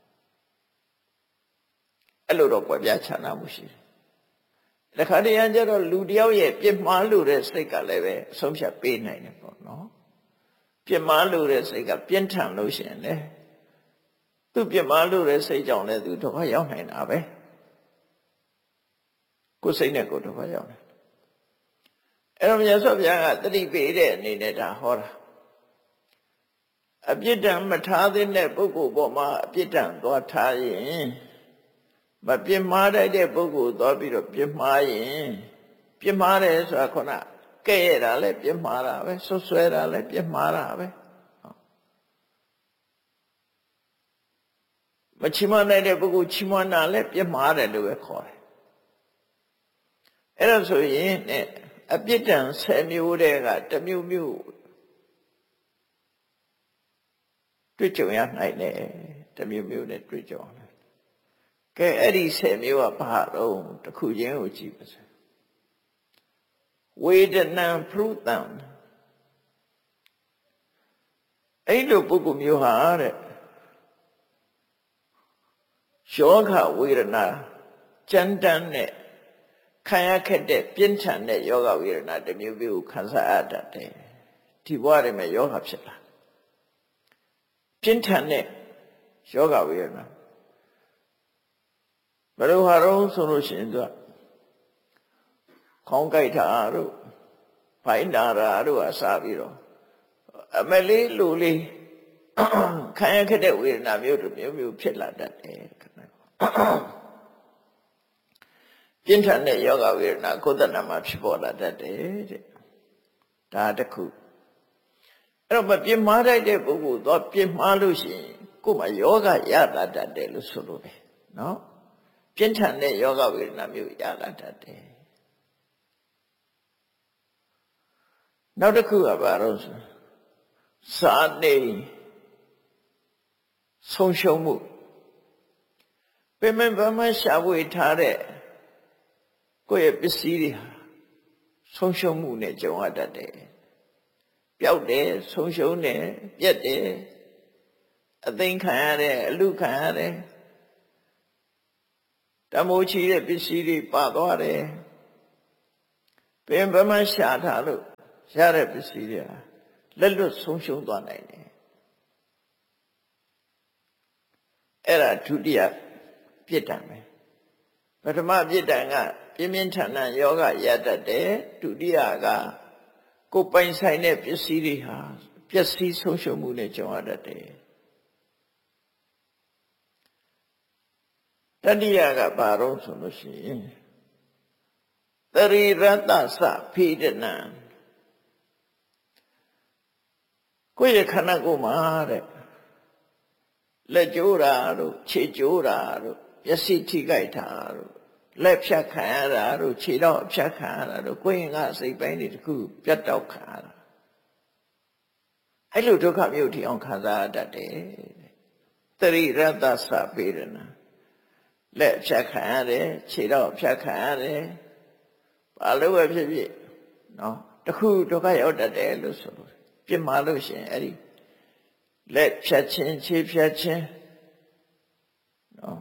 အဲ့လိုတော့ကွဲပြားခြားနားမှုရှိတယ်တခါတည်းကျတော့လူတယောက်ရဲ့ပြစ်မှားလို့တဲ့စိတ်ကလည်းပဲအဆုံးဖြတ်ပေးနိုင်တယ်ပေါ့နော်ပြစ်မှားလို့တဲ့စိတ်ကပြင်းထန်လို့ရှိရင်လေသူပြစ်မှားလို့တဲ့စိတ်ကြောင့်လည်းသူဒုက္ခရောက်နိုင်တာပဲကိုယ်စိတ်နဲ့ကိုယ်ဒုက္ခရောက်တယ်အဲ့တော့မြတ်စွာဘုရားကတတိပေးတဲ့အနေနဲ့ဒါဟောတာအပြစ်ဒဏ်မထားသင့်တဲ့ပုဂ္ဂိုလ်ပေါ်မှာအပြစ်ဒဏ်သွားထားရင်မပြစ်မှားတတ်တဲ့ပုဂ္ဂိုလ်သွားပြီးတော့ပြစ်မှားရင်ပြစ်မှားတယ်ဆိုတာခုနကဲ့ရတာလည်းပြစ်မှားတာပဲဆွဆွဲတာလည်းပြစ်မှားတာပဲမချီးမွမ်းနိုင်တဲ့ပုဂ္ဂိုလ်ချီးမွမ်းတာလည်းပြစ်မှားတယ်လို့ပဲခေါ်တယ်အဲ့ဒါဆိုရင်အပြစ်ဒဏ်10မျိုးတည်းကတစ်မျိုးမျိုးတွေ့ကြုံရနိုင်တယ်တမျိုးမျိုးနဲ့တွေ့ကြုံတယ်ကဲအဲ့ဒီ10မျိုးကဘာတော့တစ်ခုချင်းကိုကြည့်ပါစို့ဝေဒနာဖရုတံအဲ့လိုပုဂ္ဂိုလ်မျိုးဟာတဲ့ယောဂဝေဒနာကြမ်းတမ်းနဲ့ခံရခက်တဲ့ပြင်းထန်တဲ့ယောဂဝေဒနာတစ်မျိုးမျိုးကိုခံစားရတတ်တယ်ဒီဘဝတွေမှာယောဂဖြစ်လာပြင်းထန်တဲ့ယောဂဝေဒနာဘယ်လိုဟာတော့ဆိုလို့ရှိရင်သူကခေါင်းကိုက်တာတို့ဘိုင်းနာတာတို့အစားပြီးတော့အမလေးလူလေးခံရခက်တဲ့ဝေဒနာမျိုးတို့မျိုးဖြစ်လာတတ်တယ်ပြင်းထန်တဲ့ယောဂဝေဒနာကိုယ်တဏ္ဍမှာဖြစ်ပေါ်လာတတ်တယ်တဲ့ဒါတစ်ခုအဲ့တော့မပြင်းမားတဲ့ပုဂ္ဂိုလ်တော့ပြင်းမားလို့ရှိရင်ကိုယ်မှာယောဂရလာတတ်တယ်လို့ဆိုလို့ပဲနော်ပြင်းထန်တဲ့ယောဂဝေဒနာမျိုးရလာတတ်တယ်နောက်တစ်ခုကဘာလို့ဆိုစာနေဆုံးရှုံးမှုပြင်းပြင်းမရှာဝေထားတဲ့ကိုယ့်ရဲ့ပစ္စည်းတွေဟာဆုံးရှုံးမှုနဲ့ကြုံရတတ်တယ်ပျောက်တယ်ဆုံးရှုံးတယ်ပြက်တယ်အသိမ်းခံရတယ်အလူခံရတယ်တမိုးချီတဲ့ပစ္စည်းတွေပါသွားတယ်ပင်ပမရှာထားလို့ရတဲ့ပစ္စည်းတွေလက်လွတ်ဆုံးရှုံးသွားနိုင်တယ်အဲ့ဒါဒုတိယပြစ်ဒဏ်ပဲပထမပြစ်ဒဏ်ကပြင်းပြင်းထန်ထန်ယောဂရတတ်တယ်ဒုတိယကကိုယ်ပိုင်ဆိုင်တဲ့ပစ္စည်းတွေဟာပျက်စီးဆုံးရှုံးမှုနဲ့ကြုံရတတ်တယ်တတိယကဘာလို့ဆိုလို့ရှိရင်သရိရတ္တသဖိဒနံကိုယ့်ရဲ့ခန္ဓာကိုယ်မှာတဲ့လက်ကျိုးတာတို့ခြေကျိုးတာတို့မျက်စိထိခိုက်တာတို့လက်ဖြတ်ခံရတာတို့ခြေတော့ဖြတ်ခံရတာတို့ကိုယ်ရင်ကစိတ်ပိုင်းတွေတခုပြတ်တောက်ခံရတာအဲ့လိုဒုက္ခမျိုးထိအောင်ခံစားရတတ်တယ်သရိရတ္တသဖိဒနံလက်ဖြတ်ခံရတယ်ခြေတော့ဖြတ်ခံရတယ်ဘာလို့ပဲဖြစ်ဖြစ်နော်တခုဒုက္ခရောက်တတ်တယ်လို့ဆိုလို့ပြစ်မှားလို့ရှိရင်အဲ့ဒီလက်ဖြတ်ခြင်းခြေဖြတ်ခြင်းနော်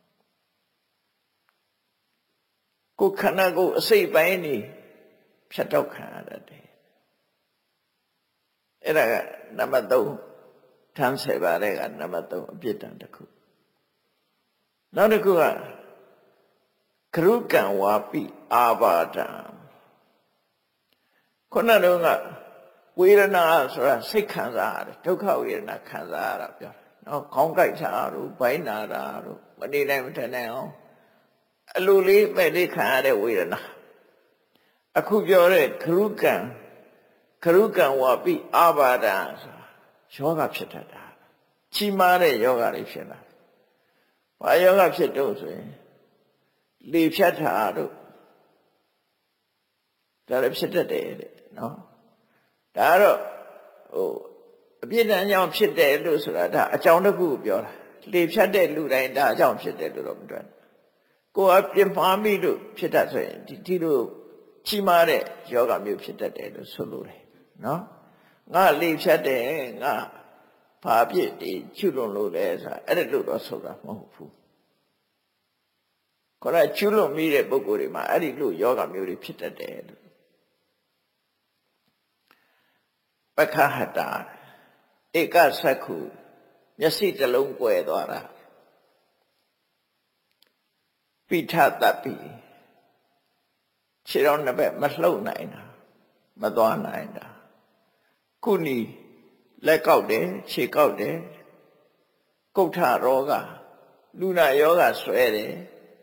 ကိုယ်ခန္ဓာကိုယ်အစိတ်ပိုင်းနေဖြတ်တော့ခံရတတ်တယ်အဲ့ဒါကနံပါတ်3ထမ်းဆယ်ပါတဲ့ကနံပါတ်3အပြစ်ဒဏ်တစ်ခုနောက်တစ်ခုကကရုကံဝါပိအာဘာဒံခုနကဝေဒနာဆိုတာစိတ်ခံစားရတယ်ဒုက္ခဝေဒနာခံစားရတာပြောနော်ခေါင်းကိုက်တာတို့ဘိုင်းနာတာတို့မနေနိုင်မထနိုင်အောင်အလိုလေးပဲလေးခံရတဲ့ဝေဒနာအခုပြောတဲ့ကရုကံဝါပိအာဘာဒံဆိုတာယောဂဖြစ်တတ်တာကြီးမားတဲ့ယောဂတွေဖြစ်လာဘာယောဂဖြစ်တော့ဆိုရင်လေဖြတ်တာတို့ဒါလည်းဖြစ်တတ်တယ်တဲ့နော်ဒါကတော့အပြစ်ဒဏ်ကြောင့်ဖြစ်တယ်လို့ဆိုတာဒါအကြောင်းတစ်ခုကိုပြောတာလေဖြတ်တဲ့လူတိုင်းဒါအကြောင်းဖြစ်တယ်လို့တော့မတွက်ကိုယ်အပြစ်မှားမိလို့ဖြစ်တတ်ဆိုရင်ဒီလိုကြီးမားတဲ့ယောဂမျိုးဖြစ်တတ်တယ်လို့ဆိုလိုတယ်နော်ငါလေဖြတ်တယ်ငါဘာပြစ်ဒီချွလွန်လို့လဲဆိုတာအဲ့ဒါလို့တော့ဆိုတာမဟုတ်ဘူးခေါ်တာချွလွန်မိတဲ့ပုဂ္ဂိုလ်တွေမှာအဲ့ဒီလိုယောဂမျိုးတွေဖြစ်တတ်တယ်လို့ပက္ခဟတာဧကသက္ခုမျက်စိတစ်လုံးကွယ်သွားတာပိဋတပိခြေတော်နှစ်ဘက်မလှုပ်နိုင်တာမသွားနိုင်တာခုနီလက်ကောက်တယ်ခြေကောက်တယ်ကုဋ္ဌရောဂလူနာယောဂဆွဲတယ်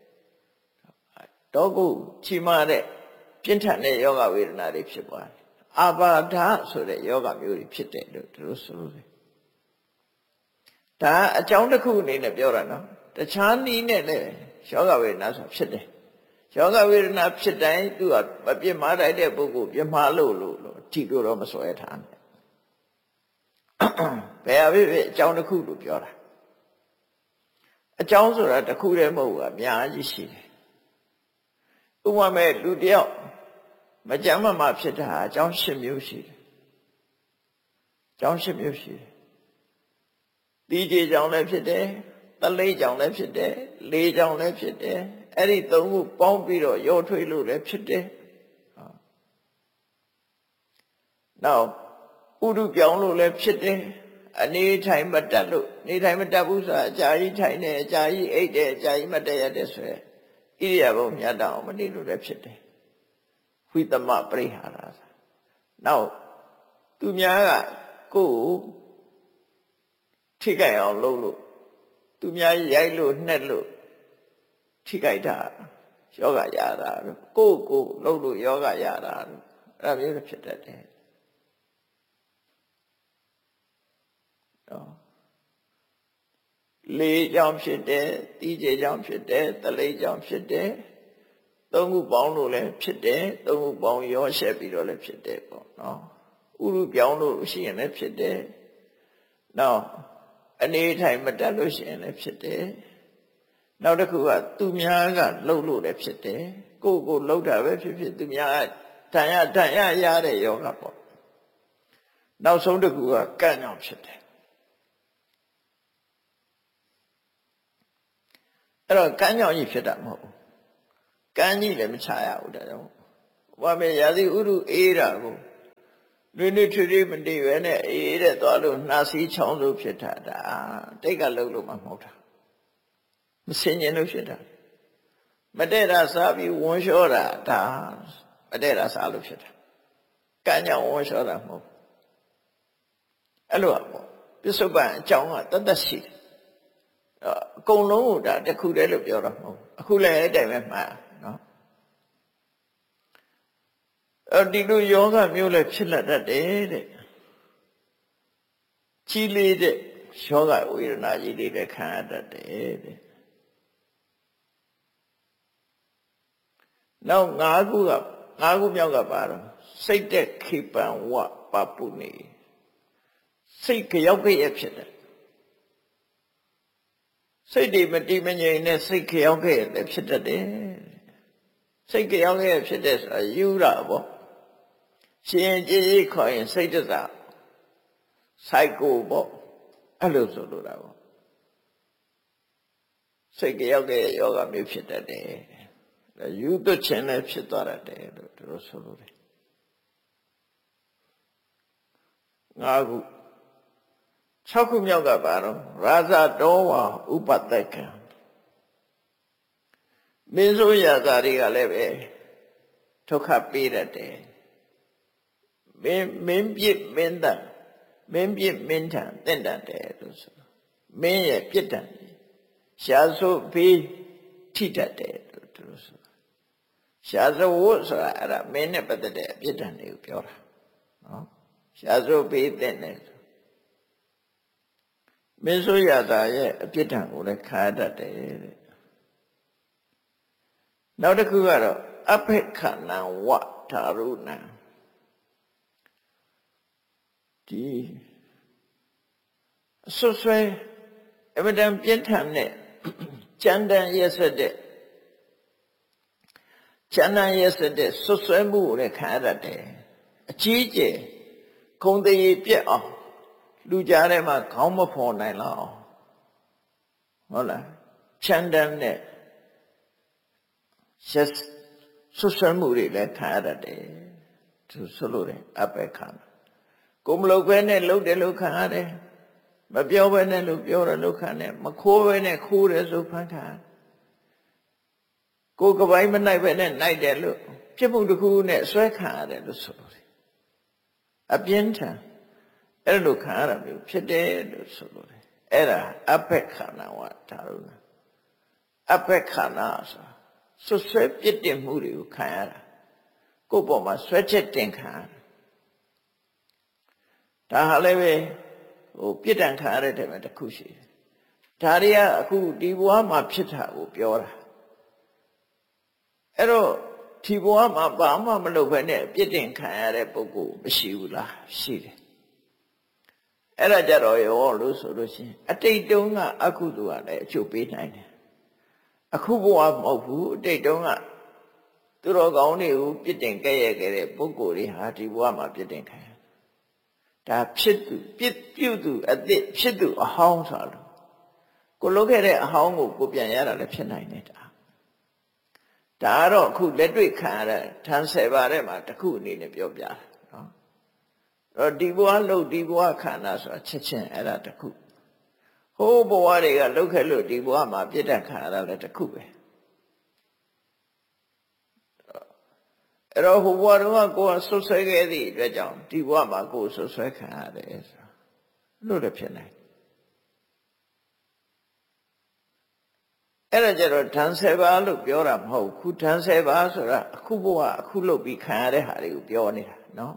တော့ကိုချီမာတဲ့ပြင်းထန်တဲ့ယောဂဝေဒနာတွေဖြစ်သွားတယ်အာဘာဒဆိုတဲ့ယောဂမျိုးတွေဖြစ်တယ်လို့သူတို့ဆိုလို့တယ်ဒါအကြောင်းတစ်ခုအနေနဲ့ပြောတာနော်တခြားနည်းနဲ့လည်းယောဂဝေဒနာဆိုဖြစ်တယ်ယောဂဝေဒနာဖြစ်တိုင်းသူကမပြစ်မှားတဲ့ပုဂ္ဂိုလ်ပြစ်မှားလို့ဒီလိုတော့မစွဲထားနဲ့ဘယ်အဖြစ်အကြောင်းတစ်ခုလို့ပြောတာအကြောင်းဆိုတာတစ်ခုတည်းမဟုတ်ဘူးအများကြီးရှိတယ်ဥပမာမဲ့လူတယောက်မကြမ်းမှဖြစ်တာအကြောင်း၈မျိုးရှိတယ်အကြောင်း၈မျိုးရှိတယ်ဒီကြေကြောင့်လည်းဖြစ်တယ်တလိပ်ကြောင့်လည်းဖြစ်တယ်လေးကြောင့်လည်းဖြစ်တယ်အဲ့ဒီသုံးခုပေါင်းပြီးတော့ရောထွေးလို့လည်းဖြစ်တယ်နောက်ဥဒုပြောင်းလို့လည်းဖြစ်တယ်အနေထိုင်မတတ်လို့နေထိုင်မတတ်ဘူးဆိုတာအကြာကြီးထိုင်နေအကြာကြီးအိတ်တယ်အကြာကြီးမတတ်ရတဲ့ဆိုရဣရိယာပုမြတ်တောင်မနေလို့လည်းဖြစ်တယ်ဝိသမပရိဟာရနောက်သူများကကိုယ်ထိခိုက်အောင်လုပ်လို့သူများရိုက်လို့နှက်လို့ထိခိုက်တာယောဂရတာကိုယ်လုပ်လို့ယောဂရတာအဲ့ဒါမျိုးဖြစ်တတ်တယ်လေးကြောင့်ဖြစ်တယ်တီးကြေကြောင့်ဖြစ်တယ်တလိပ်ကြောင့်ဖြစ်တယ်သုံးခုပေါင်းလို့လည်းဖြစ်တယ်သုံးခုပေါင်းရောရှက်ပြီးတော့လည်းဖြစ်တယ်ပေါ့နော်ဥရုပြောင်းလို့ရှိရင်လည်းဖြစ်တယ်နောက်အနေထိုင်မတတ်လို့ရှိရင်လည်းဖြစ်တယ်နောက်တစ်ခုကသူများကလှုပ်လို့လည်းဖြစ်တယ်ကိုယ်လှုပ်တာပဲဖြစ်ဖြစ်သူများကတန်ရရတဲ့ယောဂပေါ့နောက်ဆုံးတစ်ခုကကံ့ကြောင့်ဖြစ်တယ်အဲ့တော့ကံ့ကြောင့်ကြီးဖြစ်တာမဟုတ်ဘူးကံကြီးလည်းမချရဘူးဒါကြောင့်ဘာမေရာသီဥတုအေးတာကိုနွေထွေထွေမတည်ပဲနဲ့အေးတဲ့သွားလို့နှာစီးချောင်းလို့ဖြစ်တာဒါတိတ်ကလှုပ်လို့မှမဟုတ်တာမစင်ញင်လို့ဖြစ်တာမတည့်တာစားပြီးဝန်းလျှောတာဒါမတည့်တာစားလို့ဖြစ်တာကံကြောင့်ဝန်းလျှောတာမဟုတ်အဲ့လိုပေါ့ပစ္စုပန်အကြောင်းကတတ်ရှိတယ်အကုန်လုံးကဒါတစ်ခုတည်းလို့ပြောတာမဟုတ်အခုလည်းအဲ့တိုင်ပဲမှားနော်ဒီလိုယောဂမျိုးလည်းဖြစ်လာတတ်တယ်တဲ့ကြီးလေးတဲ့ယောဂဝေဒနာကြီးတွေလည်းခံရတတ်တယ်တဲ့နောက်၅ခုမြောက်ကပါတော့စိတ်တဲ့ခိပံဝပပုနေစိတ်ကြောက်ကြရဖြစ်တယ်စိတ်တွေမတည်မငြိမ်နဲ့စိတ်ကြောက်ကြရလည်းဖြစ်တတ်တယ်စိတ်ကြောက်ကြရဖြစ်တဲ့ဆိုတာယူတာပေါ့ရှင်ကြည်ကြီးခေါ်ရင်စိတ်တစား psycho ပေါ့အဲ့လိုဆိုလိုတာပေါ့စိတ်ကြောက်ကြရယောဂမျိုးဖြစ်တတ်တယ်ယူသွတ်ခြင်းလည်းဖြစ်သွားတတ်တယ်လို့သူတို့ဆိုလိုတယ်၅ခု6ခုမြောက်ကပါတော့ရာဇတောဝါဥပတက္ကံမင်းဆိုရတာတွေကလည်းပဲဒုက္ခပေးတတ်တယ်မင်းပြစ်မင်းတန်မင်းပြစ်မင်းထန်တင့်တတ်တယ်လို့ဆိုမင်းရဲ့ပြစ်ဒဏ်ရှားဆိုပြီးထိတတ်တယ်လို့သူတို့ဆိုရှားဆိုဝတ်ဆိုတာအဲ့ဒါမင်းနဲ့ပတ်သက်တဲ့အပြစ်ဒဏ်တွေကိုပြောတာနော်ရှားဆိုပြီးတင့်တယ်မင်းဆိုရတာရဲ့အပြစ်ဒဏ်ကိုလည်းခံရတတ်တယ်တဲ့နောက်တစ်ခုကတော့အဖိခဏံဝထာရုဏံဒီအဆွဆွဲအမတန်ပြင်းထန်တဲ့ကြမ်းတမ်းရက်စက်တဲ့ဆွဆွဲမှုကိုလည်းခံရတတ်တယ်အကြီးကျယ်ခုံတရေပြက်အောင်လူကြားထဲမှာခေါင်းမဖော်နိုင်လောက်ဟုတ်လားချမ်းတမ်းတဲ့ဆွဆွဲမှုတွေလည်းခံရတတ်တယ်သူဆိုလို့တယ်အပေခံကိုမလုပ်ဘဲနဲ့လုပ်တယ်လို့ခံရတယ်မပြောဘဲနဲ့လို့ပြောတယ်လို့ခံတယ်မခိုးဘဲနဲ့ခိုးတယ်ဆိုဖန်ခံကိုကပိုင်းမနိုင်ဘဲနဲ့နိုင်တယ်လို့ဖြစ်မှုတစ်ခုနဲ့ဆွဲခံရတယ်လို့ဆိုလို့တယ်အပြင်းထန်အဲ့လိုခံရတာမျိုးဖြစ်တယ်လို့ဆိုလို့တယ်အဲ့ဒါအပက္ခဏဝဒါရုဏအပက္ခဏဆိုဆွဆွဲပြစ်တင်မှုတွေကိုခံရတာကိုယ့်ပေါ်မှာဆွဲချက်တင်ခံရဒါဟာလည်းပဲပြစ်ဒဏ်ခံရတဲ့တည်းမှာတစ်ခုရှိတယ်ဒါတွေကအခုဒီဘဝမှာဖြစ်တာကိုပြောတာအဲ့တော့ဒီဘဝမှာဘာမှမလုပ်ဘဲနဲ့ပြစ်တင်ခံရတဲ့ပုဂ္ဂိုလ်မရှိဘူးလားရှိတယ်အဲ့ဒါကြတော့ရောလို့ဆိုလို့ရှိရင်အတိတ်တုန်းကအကုသိုလ်ကလည်းအကျိုးပေးနိုင်တယ်အခုဘဝမဟုတ်ဘူးအတိတ်တုန်းကသူတော်ကောင်းတွေကိုပြစ်တင်ကြဲ့ခဲ့တဲ့ပုဂ္ဂိုလ်တွေဟာဒီဘဝမှာပြစ်တင်ခံရဒါဖြစ်သူပြစ်ပြုသူအသစ်ဖြစ်သူအဟောင်းဆိုလို့ကိုလုပ်ခဲ့တဲ့အဟောင်းကိုကိုပြန်ရတာလည်းဖြစ်နိုင်တယ်ဒါကတော့အခုလက်တွေ့ခံရတဲ့ထန်10ပါးထဲမှာတစ်ခုအနေနဲ့ပြောပြတာနော်အဲ့တော့ဒီဘဝလှုပ်ဒီဘဝခန္ဓာဆိုတာချက်ချင်းအဲ့ဒါတစ်ခုဟိုးဘဝတွေကလှုပ်ခဲ့လို့ဒီဘဝမှာပြစ်ဒဏ်ခံရတာလည်းတစ်ခုပဲအဲ့တော့ဟိုဘဝတော့ကိုယ်ဆွဆွဲခဲ့သည့်အတွက်ကြောင့်ဒီဘဝမှာကိုယ်ဆွဆွဲခံရတယ်ဆိုတာလို့လည်းဖြစ်နိုင်အဲ့ဒါကြတော့ဓာန်10ပါးလို့ပြောတာမဟုတ်ခုဓာန်10ပါးဆိုတာအခုဘဝအခုလုပ်ပြီးခံရတဲ့ဟာတွေကိုပြောနေတာနော်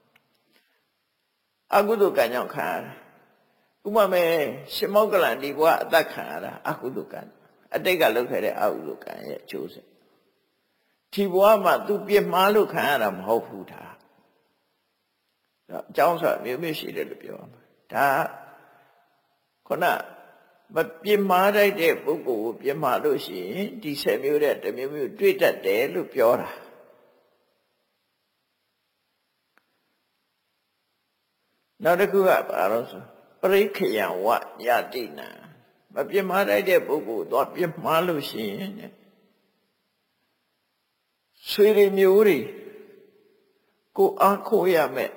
အကုသိုလ်ကံကြောင့်ခံရတာဥပမာရှင်မောက္ကလန်ဒီဘဝအသက်ခံရတာအကုသိုလ်ကံအတိတ်ကလုပ်ခဲ့တဲ့အကုသိုလ်ကံရဲ့အကျိုးဆက်ဒီဘဝမှာသူပြစ်မှားလို့ခံရတာမဟုတ်ဘူးဒါအကြောင်းဆိုတာမျိုးမျိုးရှိတယ်လို့ပြောမှာဒါခုနမပြစ်မှားတတ်တဲ့ပုဂ္ဂိုလ်ကိုပြစ်မှားလို့ရှိရင်ဒီ10မျိုးတဲ့တစ်မျိုးမျိုးတွေ့တတ်တယ်လို့ပြောတာနောက်တစ်ခုကဘာလို့ဆိုပရိခယံဝယတိနံမပြစ်မှားတတ်တဲ့ပုဂ္ဂိုလ်တော့ပြစ်မှားလို့ရှိရင်ဆွေတွေမျိုးတွေကိုအားခိုးရမယ်